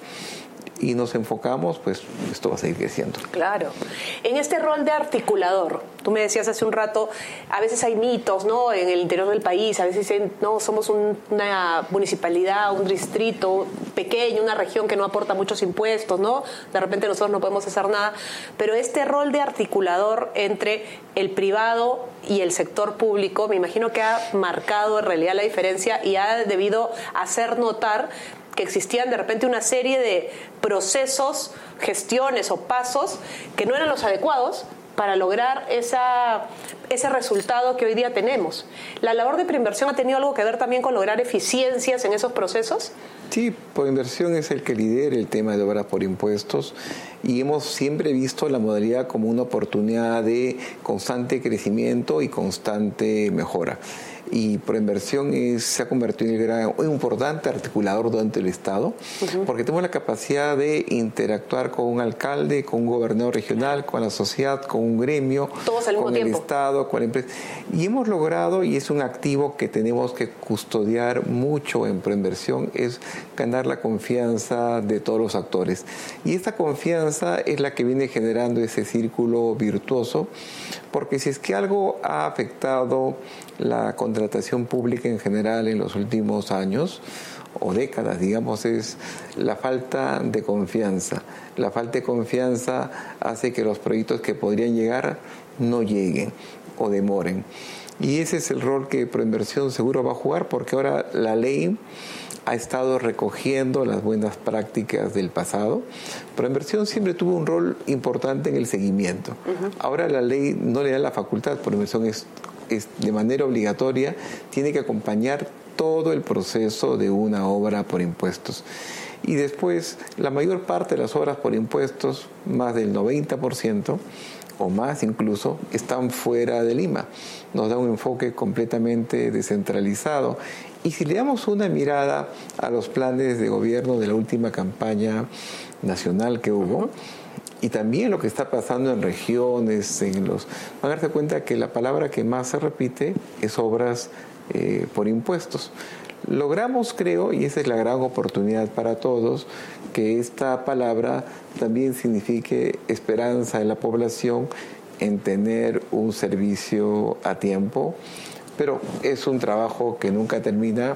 y nos enfocamos, pues esto va a seguir creciendo. Claro. En este rol de articulador, tú me decías hace un rato, a veces hay mitos, ¿no?, en el interior del país, a veces dicen, no, somos un, una municipalidad, un distrito pequeño, una región que no aporta muchos impuestos, ¿no? De repente nosotros no podemos hacer nada, pero este rol de articulador entre el privado y el sector público, me imagino que ha marcado en realidad la diferencia y ha debido hacer notar que existían de repente una serie de procesos, gestiones o pasos que no eran los adecuados para lograr esa, ese resultado que hoy día tenemos. ¿La labor de Proinversión ha tenido algo que ver también con lograr eficiencias en esos procesos? Sí, Proinversión es el que lidera el tema de obras por impuestos y hemos siempre visto la modalidad como una oportunidad de constante crecimiento y constante mejora. Y Proinversión es, se ha convertido en el gran, un importante articulador durante el Estado, uh-huh. porque tenemos la capacidad de interactuar con un alcalde, con un gobernador regional, con la sociedad, con un gremio, todos al mismo con tiempo. El Estado, con la empresa. Y hemos logrado, y es un activo que tenemos que custodiar mucho en Proinversión, es ganar la confianza de todos los actores. Y esta confianza es la que viene generando ese círculo virtuoso, porque si es que algo ha afectado la contratación pública en general en los últimos años o décadas, digamos, es la falta de confianza. La falta de confianza hace que los proyectos que podrían llegar no lleguen o demoren. Y ese es el rol que Proinversión seguro va a jugar, porque ahora la ley ha estado recogiendo las buenas prácticas del pasado. Proinversión siempre tuvo un rol importante en el seguimiento. Uh-huh. Ahora la ley no le da la facultad, Proinversión es, es de manera obligatoria, tiene que acompañar todo el proceso de una obra por impuestos. Y después, la mayor parte de las obras por impuestos, más del noventa por ciento, o más incluso, están fuera de Lima. Nos da un enfoque completamente descentralizado. Y si le damos una mirada a los planes de gobierno de la última campaña nacional que hubo, y también lo que está pasando en regiones, en los, van a darse cuenta que la palabra que más se repite es obras eh, por impuestos. Logramos, creo, y esa es la gran oportunidad para todos, que esta palabra también signifique esperanza en la población en tener un servicio a tiempo. Pero es un trabajo que nunca termina,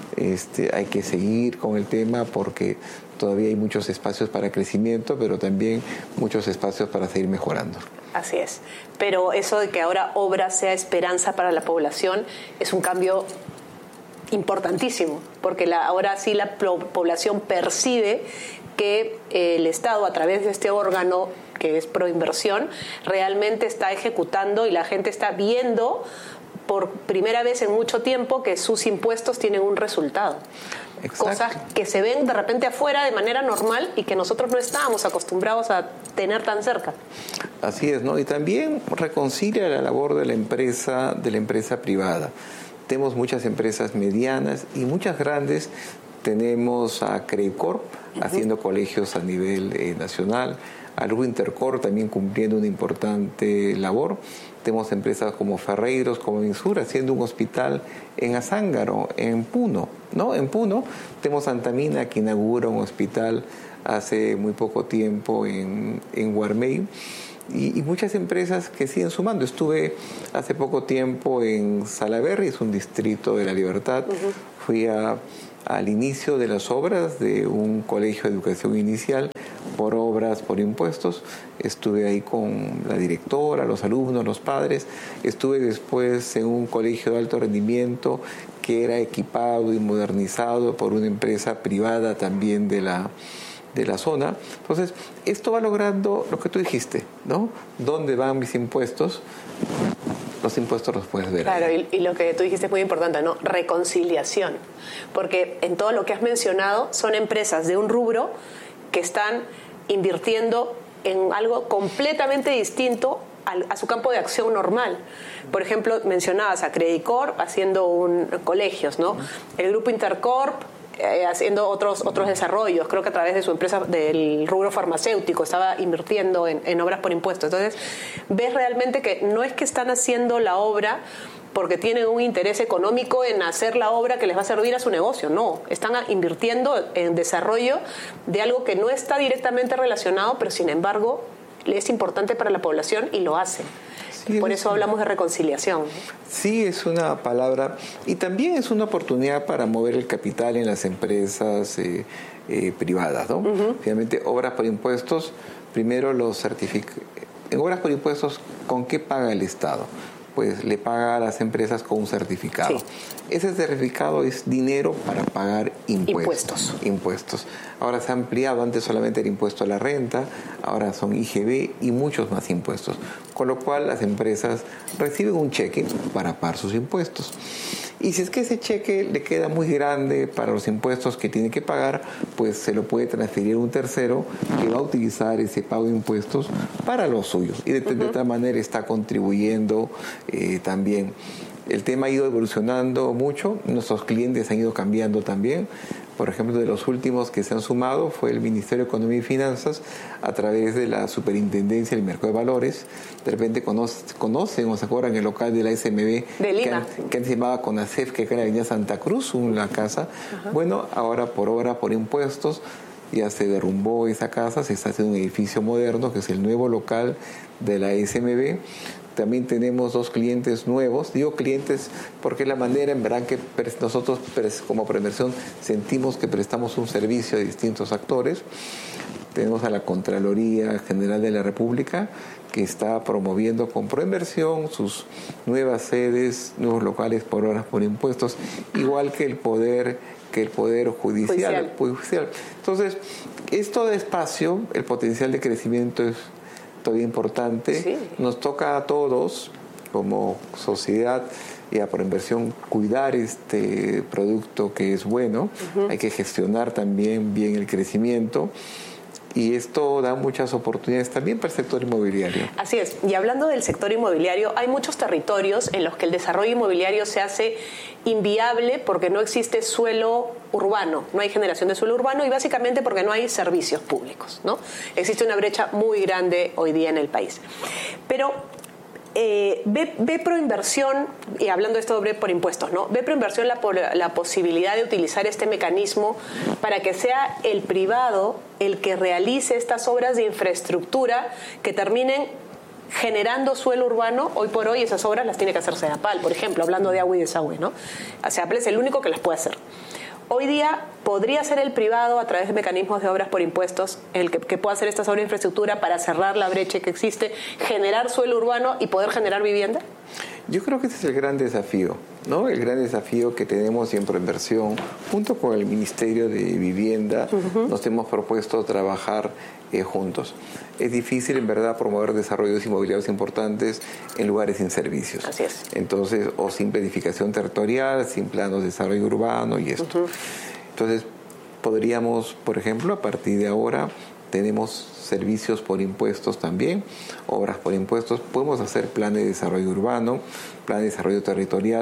este, hay que seguir con el tema porque todavía hay muchos espacios para crecimiento, pero también muchos espacios para seguir mejorando. Así es, pero eso de que ahora obra sea esperanza para la población es un cambio importantísimo, porque la, ahora sí la población percibe que el Estado, a través de este órgano que es Proinversión, realmente está ejecutando y la gente está viendo por primera vez en mucho tiempo que sus impuestos tienen un resultado. Exacto. Cosas que se ven de repente afuera de manera normal y que nosotros no estábamos acostumbrados a tener tan cerca. Así es, ¿no? Y también reconcilia la labor de la empresa, de la empresa privada. Tenemos muchas empresas medianas y muchas grandes Tenemos a Credicorp uh-huh. haciendo colegios a nivel eh, nacional, al Grupo Intercorp también cumpliendo una importante labor. Tenemos empresas como Ferreiros, como Minsur, haciendo un hospital en Azángaro, en Puno, ¿no? En Puno tenemos Antamina, que inaugura un hospital hace muy poco tiempo en, en Guarmey. Y, y muchas empresas que siguen sumando. Estuve hace poco tiempo en Salaberry, es un distrito de La Libertad. Uh-huh. Fui a, al inicio de las obras de un colegio de educación inicial por obras, por impuestos. Estuve ahí con la directora, los alumnos, los padres. Estuve después en un colegio de alto rendimiento que era equipado y modernizado por una empresa privada también de la de la zona. Entonces, esto va logrando lo que tú dijiste, ¿no? ¿Dónde van mis impuestos? Los impuestos los puedes ver. Claro, y, y lo que tú dijiste es muy importante, ¿no? Reconciliación. Porque en todo lo que has mencionado son empresas de un rubro que están invirtiendo en algo completamente distinto a, a su campo de acción normal. Por ejemplo, mencionabas a Credicorp haciendo un, colegios, ¿no? El Grupo Intercorp Eh, haciendo otros otros desarrollos, creo que a través de su empresa del rubro farmacéutico estaba invirtiendo en, en obras por impuestos. Entonces, ves realmente que no es que están haciendo la obra porque tienen un interés económico en hacer la obra que les va a servir a su negocio, no, están invirtiendo en desarrollo de algo que no está directamente relacionado, pero sin embargo es importante para la población y lo hacen. Sí, por eso hablamos de reconciliación. Sí, es una palabra y también es una oportunidad para mover el capital en las empresas eh, eh, privadas, ¿no? Uh-huh. Finalmente, obras por impuestos, primero los certifica. En obras por impuestos, ¿con qué paga el Estado? Pues le paga a las empresas con un certificado. Sí. Ese certificado es dinero para pagar impuestos. Impuestos. Impuestos. Ahora se ha ampliado, antes solamente era impuesto a la renta, ahora son I G B y muchos más impuestos. Con lo cual las empresas reciben un cheque para pagar sus impuestos. Y si es que ese cheque le queda muy grande para los impuestos que tiene que pagar, pues se lo puede transferir a un tercero que va a utilizar ese pago de impuestos para los suyos. Y de, uh-huh. de otra manera está contribuyendo eh, también. El tema ha ido evolucionando mucho, nuestros clientes han ido cambiando también. Por ejemplo, de los últimos que se han sumado fue el Ministerio de Economía y Finanzas a través de la Superintendencia del Mercado de Valores. De repente conocen, conocen o se acuerdan el local de la S M B de Lima, que, que antes se llamaba CONACEF, que era en la avenida Santa Cruz, una casa. Ajá. Bueno, ahora por obra, por impuestos, ya se derrumbó esa casa, se está haciendo un edificio moderno que es el nuevo local de la S M B. También tenemos dos clientes nuevos. Digo clientes porque es la manera en verdad que nosotros como Proinversión sentimos que prestamos un servicio a distintos actores. Tenemos a la Contraloría General de la República, que está promoviendo con Proinversión sus nuevas sedes, nuevos locales por horas por impuestos, igual que el Poder que el poder judicial, judicial. judicial. Entonces, esto de espacio, el potencial de crecimiento es todavía importante. Sí. Nos toca a todos, como sociedad y a Proinversión, cuidar este producto que es bueno. Uh-huh. Hay que gestionar también bien el crecimiento. Y esto da muchas oportunidades también para el sector inmobiliario. Así es. Y hablando del sector inmobiliario, hay muchos territorios en los que el desarrollo inmobiliario se hace inviable porque no existe suelo urbano, no hay generación de suelo urbano y básicamente porque no hay servicios públicos, ¿no? Existe una brecha muy grande hoy día en el país. Pero Eh, ve, ve Proinversión, y hablando de esto ve por impuestos, ¿no? Ve Proinversión la, la posibilidad de utilizar este mecanismo para que sea el privado el que realice estas obras de infraestructura que terminen generando suelo urbano. Hoy por hoy esas obras las tiene que hacer SEDAPAL, por ejemplo, hablando de agua y desagüe, ¿no? SEDAPAL es el único que las puede hacer. Hoy día podría ser el privado, a través de mecanismos de obras por impuestos, el que, que pueda hacer estas obras de infraestructura para cerrar la brecha que existe, generar suelo urbano y poder generar vivienda. Yo creo que ese es el gran desafío, ¿no? El gran desafío que tenemos en Proinversión, junto con el Ministerio de Vivienda, uh-huh. nos hemos propuesto trabajar eh, juntos. Es difícil, en verdad, promover desarrollos inmobiliarios importantes en lugares sin servicios. Así es. Entonces, o sin planificación territorial, sin planos de desarrollo urbano y esto. Uh-huh. Entonces, podríamos, por ejemplo, a partir de ahora, tenemos servicios por impuestos también, obras por impuestos, podemos hacer plan de desarrollo urbano, plan de desarrollo territorial,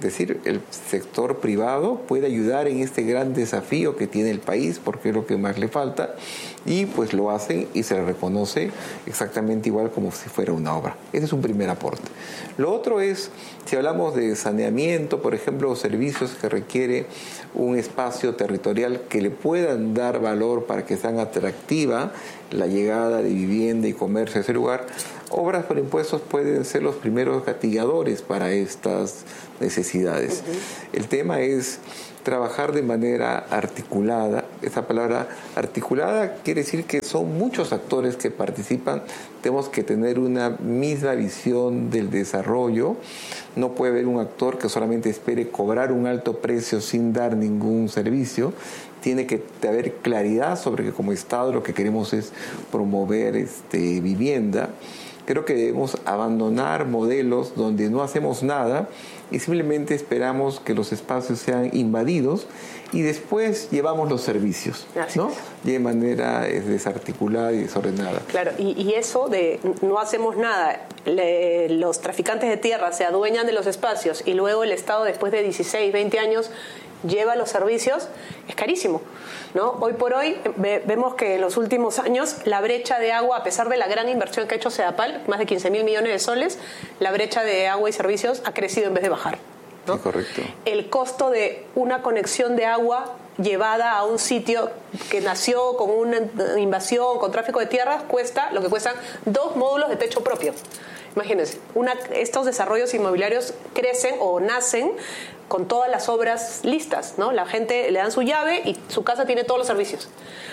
Es decir, el sector privado puede ayudar en este gran desafío que tiene el país, porque es lo que más le falta, y pues lo hacen y se le reconoce exactamente igual como si fuera una obra. Ese es un primer aporte. Lo otro es, si hablamos de saneamiento, por ejemplo, servicios que requiere un espacio territorial que le puedan dar valor para que sea atractiva la llegada de vivienda y comercio a ese lugar, obras por impuestos pueden ser los primeros gatilladores para estas necesidades. Uh-huh. El tema es trabajar de manera articulada. Esa palabra articulada quiere decir que son muchos actores que participan. Tenemos que tener una misma visión del desarrollo. No puede haber un actor que solamente espere cobrar un alto precio sin dar ningún servicio. Tiene que haber claridad sobre que como Estado lo que queremos es promover este, vivienda. Creo que debemos abandonar modelos donde no hacemos nada y simplemente esperamos que los espacios sean invadidos y después llevamos los servicios, ¿no? De manera desarticulada y desordenada. Claro, y, y eso de no hacemos nada, le, los traficantes de tierra se adueñan de los espacios y luego el Estado después de dieciséis, veinte años lleva los servicios, es carísimo, ¿no? Hoy por hoy ve, vemos que en los últimos años la brecha de agua, a pesar de la gran inversión que ha hecho Sedapal, más de quince mil millones de soles, la brecha de agua y servicios ha crecido en vez de bajar, ¿no? Sí, correcto. El costo de una conexión de agua llevada a un sitio que nació con una invasión, con tráfico de tierras, cuesta lo que cuestan dos módulos de techo propio. Imagínense, una, estos desarrollos inmobiliarios crecen o nacen con todas las obras listas, ¿no? La gente le dan su llave y su casa tiene todos los servicios.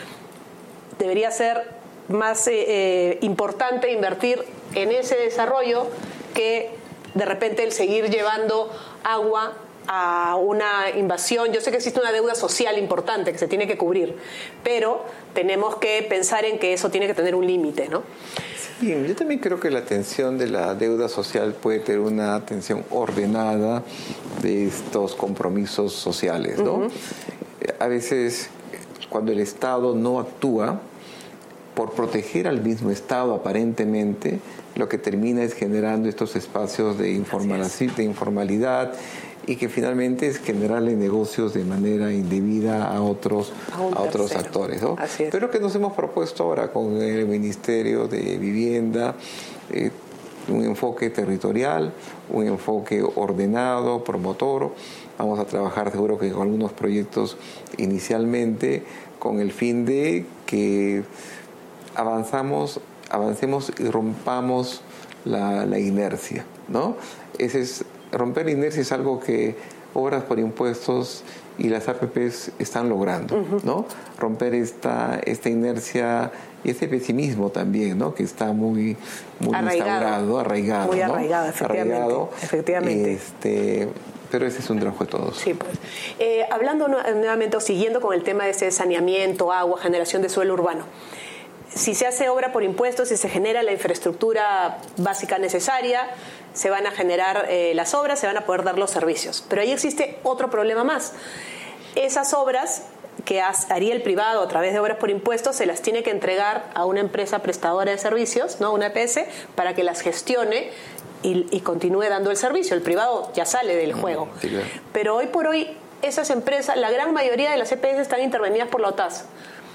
Debería ser más eh, eh, importante invertir en ese desarrollo que de repente el seguir llevando agua a una invasión. Yo sé que existe una deuda social importante que se tiene que cubrir, pero tenemos que pensar en que eso tiene que tener un límite, ¿no? Sí, yo también creo que la atención de la deuda social puede tener una atención ordenada de estos compromisos sociales, ¿no? Uh-huh. A veces, cuando el Estado no actúa, por proteger al mismo Estado aparentemente, lo que termina es generando estos espacios de, informal- de informalidad y que finalmente es generarle negocios de manera indebida a otros, a, a otros actores, ¿no? Así es. Pero lo que nos hemos propuesto ahora con el Ministerio de Vivienda, eh, un enfoque territorial, un enfoque ordenado, promotor. Vamos a trabajar seguro que con algunos proyectos inicialmente con el fin de que avanzamos, avancemos y rompamos la, la inercia, ¿no? Ese es romper la inercia es algo que obras por impuestos y las A P Pes están logrando, uh-huh. ¿no? Romper esta, esta inercia y este pesimismo también, ¿no? Que está muy, muy arraigado. instaurado, arraigado. Muy ¿no? arraigado, efectivamente. Arraigado, efectivamente. Este, pero ese es un trabajo de todos. Sí, pues. Eh, hablando nuevamente o siguiendo con el tema de ese saneamiento, agua, generación de suelo urbano. Si se hace obra por impuestos, si se genera la infraestructura básica necesaria, se van a generar eh, las obras, se van a poder dar los servicios. Pero ahí existe otro problema más. Esas obras que haría el privado a través de obras por impuestos se las tiene que entregar a una empresa prestadora de servicios, ¿no? Una E P S, para que las gestione y, y continúe dando el servicio. El privado ya sale del juego. Sí, claro. Pero hoy por hoy esas empresas, la gran mayoría de las E P S están intervenidas por la O T A S.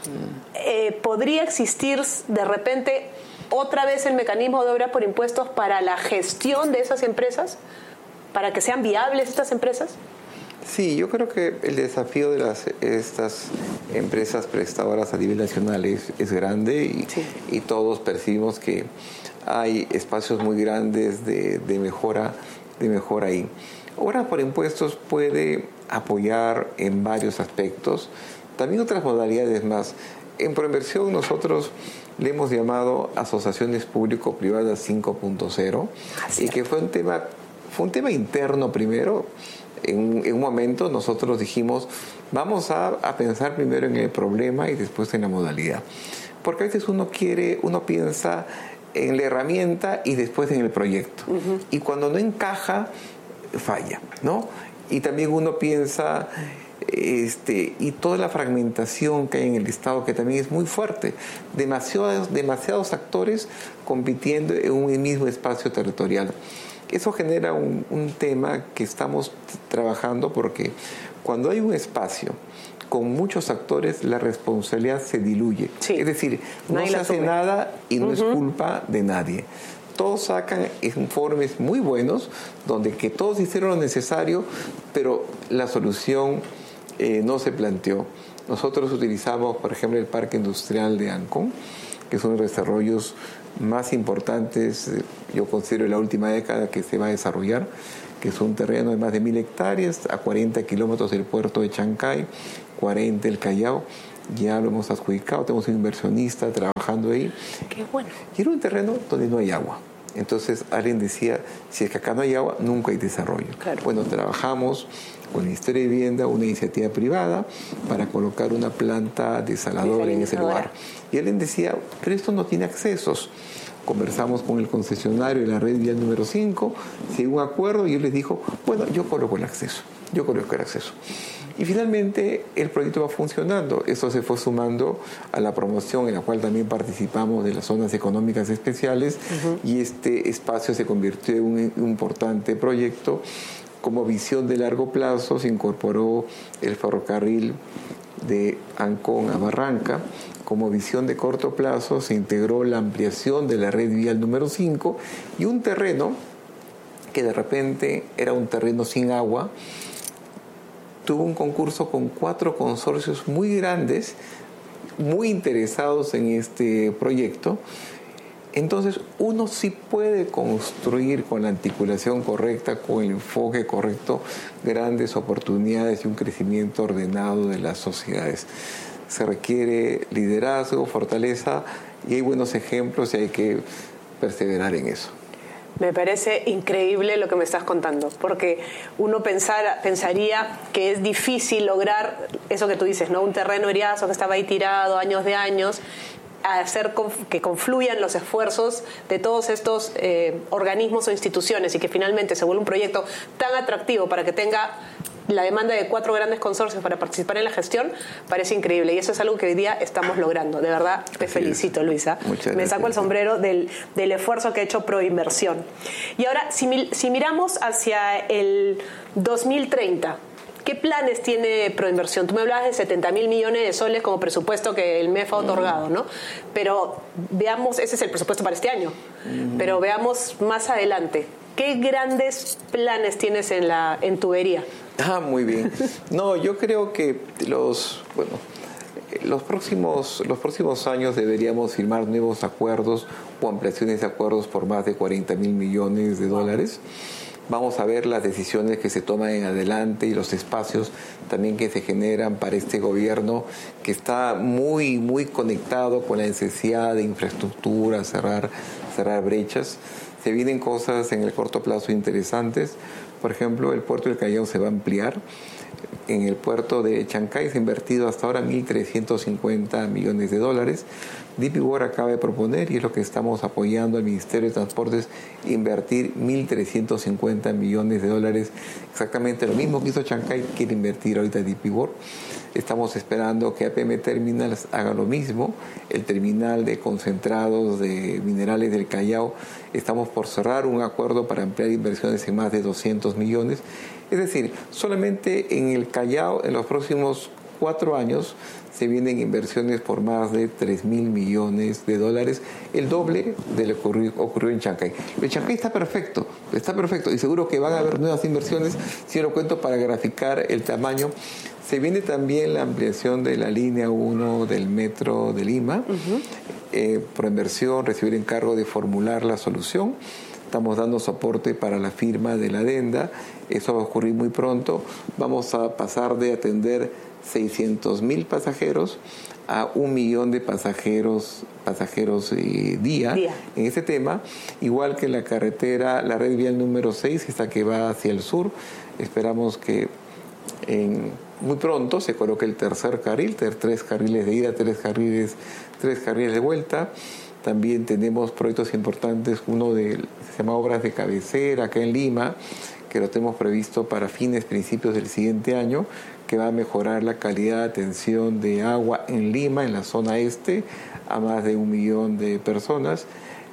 Eh, ¿Podría existir de repente otra vez el mecanismo de obras por impuestos para la gestión de esas empresas? ¿Para que sean viables estas empresas? Sí, yo creo que el desafío de las, estas empresas prestadoras a nivel nacional es, es grande y, sí. y todos percibimos que hay espacios muy grandes de, de, mejora, de mejora ahí. Obras por impuestos puede apoyar en varios aspectos. También otras modalidades más. En Proinversión nosotros le hemos llamado asociaciones público-privadas cinco punto cero y que fue un tema, fue un tema interno primero. En, en un momento nosotros dijimos, vamos a, a pensar primero en el problema y después en la modalidad. Porque a veces uno quiere, uno piensa en la herramienta y después en el proyecto. Uh-huh. Y cuando no encaja, falla, ¿no? Y también uno piensa... Este, y toda la fragmentación que hay en el Estado, que también es muy fuerte, demasiados, demasiados actores compitiendo en un mismo espacio territorial. Eso genera un, un tema que estamos trabajando, porque cuando hay un espacio con muchos actores, la responsabilidad se diluye. Sí. Es decir, no nadie se hace tome. nada y no uh-huh. es culpa de nadie. Todos sacan informes muy buenos, donde que todos hicieron lo necesario, pero la solución eh, no se planteó. Nosotros utilizamos, por ejemplo, el Parque Industrial de Ancón, que es uno de los desarrollos más importantes, yo considero, en la última década que se va a desarrollar, que es un terreno de más de mil hectáreas, a cuarenta kilómetros del puerto de Chancay, cuarenta del Callao. Ya lo hemos adjudicado, tenemos un inversionista trabajando ahí. Qué bueno. Y era un terreno donde no hay agua. Entonces alguien decía, si es que acá no hay agua, nunca hay desarrollo. Claro. Bueno, trabajamos con el Ministerio de Vivienda, una iniciativa privada, para colocar una planta desaladora en ese lugar. Y alguien decía, pero esto no tiene accesos. Conversamos con el concesionario de la red vial número cinco, se hubo un acuerdo y él les dijo, bueno, yo coloco el acceso, yo coloco el acceso. Y finalmente el proyecto va funcionando. Eso se fue sumando a la promoción en la cual también participamos de las zonas económicas especiales, uh-huh. y este espacio se convirtió en un, un importante proyecto. Como visión de largo plazo se incorporó el ferrocarril de Ancón a Barranca. Como visión de corto plazo se integró la ampliación de la red vial número cinco y un terreno que de repente era un terreno sin agua. Tuvo un concurso con cuatro consorcios muy grandes, muy interesados en este proyecto. Entonces, uno sí puede construir con la articulación correcta, con el enfoque correcto, grandes oportunidades y un crecimiento ordenado de las sociedades. Se requiere liderazgo, fortaleza, y hay buenos ejemplos y hay que perseverar en eso. Me parece increíble lo que me estás contando, porque uno pensar, pensaría que es difícil lograr eso que tú dices, ¿no? Un terreno eriazo que estaba ahí tirado años de años, hacer que confluyan los esfuerzos de todos estos eh, organismos o instituciones y que finalmente se vuelva un proyecto tan atractivo para que tenga la demanda de cuatro grandes consorcios para participar en la gestión, parece increíble, y eso es algo que hoy día estamos logrando. De verdad, te Así felicito, es. Luisa. Muchas Me saco gracias. el sombrero del, del esfuerzo que ha hecho Proinversión. Y ahora, si, si miramos hacia el dos mil treinta, ¿qué planes tiene Proinversión? Tú me hablabas de setenta mil millones de soles como presupuesto que el M E F ha otorgado, ¿no? Pero veamos, ese es el presupuesto para este año, mm. pero veamos más adelante. ¿Qué grandes planes tienes en la en tubería? Ah, muy bien. No, yo creo que los, bueno, los próximos, los próximos años deberíamos firmar nuevos acuerdos o ampliaciones de acuerdos por más de cuarenta mil millones de dólares. Vamos a ver las decisiones que se toman en adelante y los espacios también que se generan para este gobierno, que está muy, muy conectado con la necesidad de infraestructura, cerrar, cerrar brechas. Se vienen cosas en el corto plazo interesantes. Por ejemplo, el puerto del Callao se va a ampliar. En el puerto de Chancay se ha invertido hasta ahora mil trescientos cincuenta millones de dólares. D P World acaba de proponer, y es lo que estamos apoyando al Ministerio de Transportes, invertir mil trescientos cincuenta millones de dólares. Exactamente lo mismo que hizo Chancay, quiere invertir ahorita D P World. Estamos esperando que A P M Terminals haga lo mismo. El terminal de concentrados de minerales del Callao, estamos por cerrar un acuerdo para ampliar inversiones en más de doscientos millones. Es decir, solamente en el Callao, en los próximos cuatro años, se vienen inversiones por más de tres mil millones de dólares, el doble de lo que ocurrió, ocurrió en Chancay. El Chancay está perfecto, está perfecto, y seguro que van a haber nuevas inversiones. Si yo lo cuento para graficar el tamaño, se viene también la ampliación de la línea uno del metro de Lima. Uh-huh. eh, Proinversión recibió el encargo de formular la solución. Estamos dando soporte para la firma de la adenda. Eso va a ocurrir muy pronto. Vamos a pasar de atender seiscientos mil pasajeros a un millón de pasajeros pasajeros eh, día, día en este tema, igual que la carretera, la red vial número seis, esta que va hacia el sur. Esperamos que en, muy pronto se coloque el tercer carril, tres carriles de ida, tres carriles, tres carriles de vuelta. También tenemos proyectos importantes, uno de, se llama Obras de Cabecera, acá en Lima, que lo tenemos previsto para fines, principios del siguiente año, que va a mejorar la calidad de atención de agua en Lima, en la zona este, a más de un millón de personas.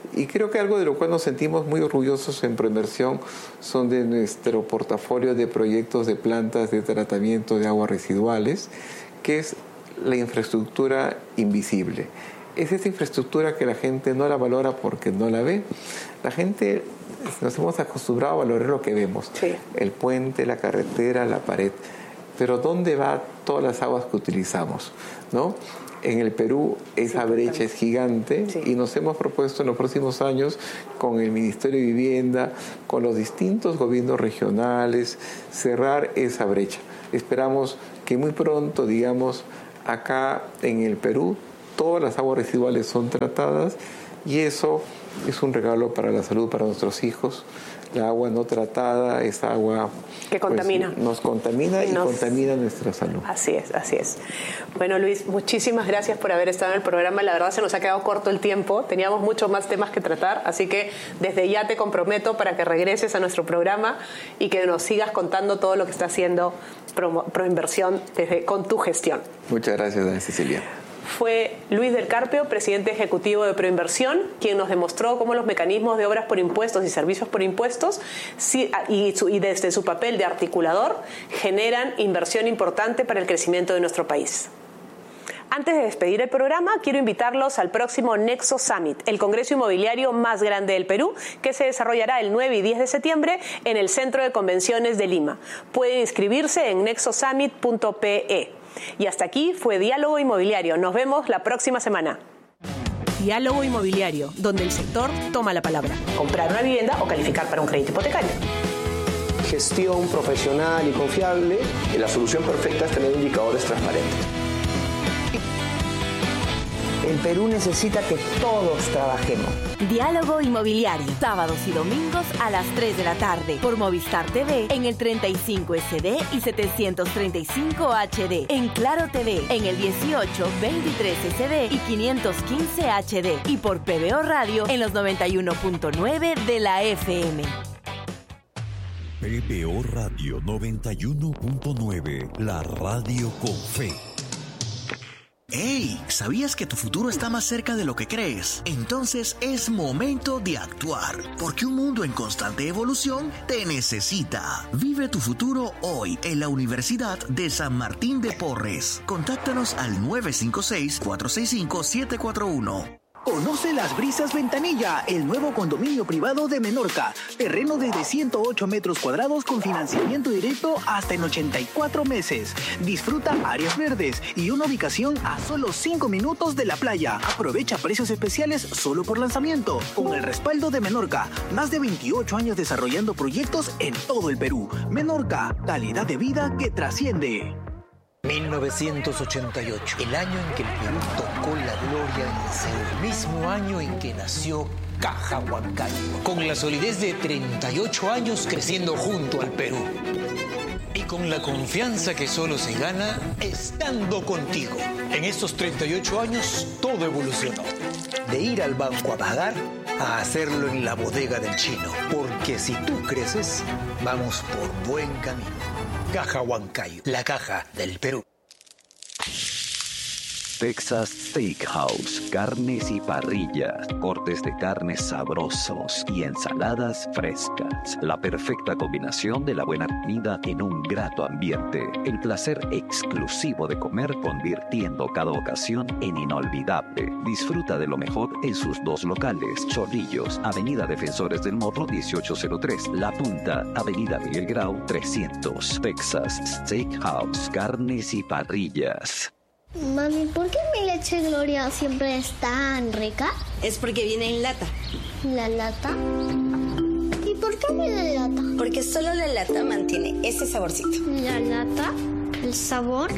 Y creo que algo de lo cual nos sentimos muy orgullosos en Proinversión son de nuestro portafolio de proyectos de plantas de tratamiento de aguas residuales, que es la infraestructura invisible. Es esa infraestructura que la gente no la valora porque no la ve. La gente nos hemos acostumbrado a valorar lo que vemos. Sí. El puente, la carretera, la pared. Pero ¿dónde van todas las aguas que utilizamos? ¿No? En el Perú esa sí, brecha es gigante, sí. Y nos hemos propuesto en los próximos años con el Ministerio de Vivienda, con los distintos gobiernos regionales, cerrar esa brecha. Esperamos que muy pronto, digamos, acá en el Perú, todas las aguas residuales son tratadas y eso es un regalo para la salud, para nuestros hijos. La agua no tratada es agua que contamina. Pues, nos contamina y, y nos... contamina nuestra salud. Así es, así es. Bueno, Luis, muchísimas gracias por haber estado en el programa. La verdad se nos ha quedado corto el tiempo. Teníamos muchos más temas que tratar, así que desde ya te comprometo para que regreses a nuestro programa y que nos sigas contando todo lo que está haciendo Pro, Proinversión desde, con tu gestión. Muchas gracias, Ana Cecilia. Fue Luis del Carpio, presidente ejecutivo de Proinversión, quien nos demostró cómo los mecanismos de obras por impuestos y servicios por impuestos y, su, y desde su papel de articulador generan inversión importante para el crecimiento de nuestro país. Antes de despedir el programa, quiero invitarlos al próximo Nexo Summit, el congreso inmobiliario más grande del Perú, que se desarrollará el nueve y diez de septiembre en el Centro de Convenciones de Lima. Pueden inscribirse en nexo summit punto pe. Y hasta aquí fue Diálogo Inmobiliario. Nos vemos la próxima semana. Diálogo Inmobiliario, donde el sector toma la palabra. Comprar una vivienda o calificar para un crédito hipotecario. Gestión profesional y confiable. Y la solución perfecta es tener indicadores transparentes. El Perú necesita que todos trabajemos. Diálogo Inmobiliario, sábados y domingos a las tres de la tarde por Movistar T V en el treinta y cinco ese de y setecientos treinta y cinco hache de, en Claro T V en el dieciocho, veintitrés ese de y quinientos quince hache de y por P B O Radio en los noventa y uno punto nueve de la F M. P B O Radio noventa y uno punto nueve, la radio con fe. ¡Hey! ¿Sabías que tu futuro está más cerca de lo que crees? Entonces es momento de actuar, porque un mundo en constante evolución te necesita. Vive tu futuro hoy en la Universidad de San Martín de Porres. Contáctanos al nueve cinco seis, cuatro seis cinco, siete cuatro uno. Conoce Las Brisas Ventanilla, el nuevo condominio privado de Menorca. Terreno desde ciento ocho metros cuadrados con financiamiento directo hasta en ochenta y cuatro meses. Disfruta áreas verdes y una ubicación a solo cinco minutos de la playa. Aprovecha precios especiales solo por lanzamiento. Con el respaldo de Menorca, más de veintiocho años desarrollando proyectos en todo el Perú. Menorca, calidad de vida que trasciende. mil novecientos ochenta y ocho, el año en que el Perú tocó la gloria en Seúl, el mismo año en que nació Caja Huancayo, con la solidez de treinta y ocho años creciendo junto al Perú. Y con la confianza que solo se gana estando contigo. En estos treinta y ocho años todo evolucionó. De ir al banco a pagar a hacerlo en la bodega del chino. Porque si tú creces, vamos por buen camino. Caja Huancayo, la caja del Perú. Texas Steakhouse, carnes y parrillas, cortes de carnes sabrosos y ensaladas frescas. La perfecta combinación de la buena comida en un grato ambiente. El placer exclusivo de comer convirtiendo cada ocasión en inolvidable. Disfruta de lo mejor en sus dos locales. Chorrillos, Avenida Defensores del Morro dieciocho cero tres. La Punta, Avenida Miguel Grau trescientos. Texas Steakhouse, carnes y parrillas. Mami, ¿por qué mi leche Gloria siempre es tan rica? Es porque viene en lata. ¿La lata? ¿Y por qué viene en lata? Porque solo la lata mantiene ese saborcito. ¿La lata? ¿El sabor?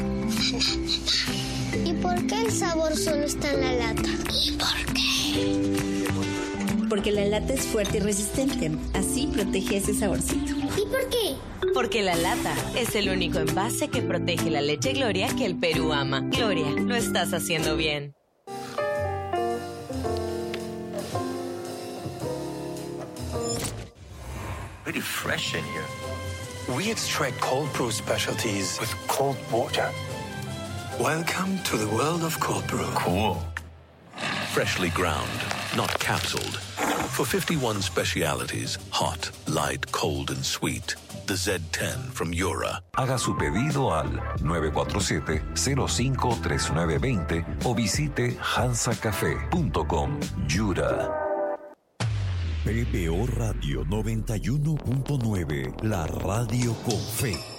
¿Y por qué el sabor solo está en la lata? ¿Y por qué? Porque la lata es fuerte y resistente. Así protege ese saborcito. ¿Y por qué? Porque la lata es el único envase que protege la leche Gloria que el Perú ama. Gloria, lo estás haciendo bien. Pretty fresh in here. We extract cold brew specialties with cold water. Welcome to the world of cold brew. Cool. Freshly ground, not capsuled. For fifty-one specialities, hot, light, cold and sweet, the Z ten from Yura. Haga su pedido al nueve cuatro siete, cero cinco tres nueve dos cero o visite hansa café punto com. Yura. P P O Radio noventa y uno punto nueve, la radio con fe.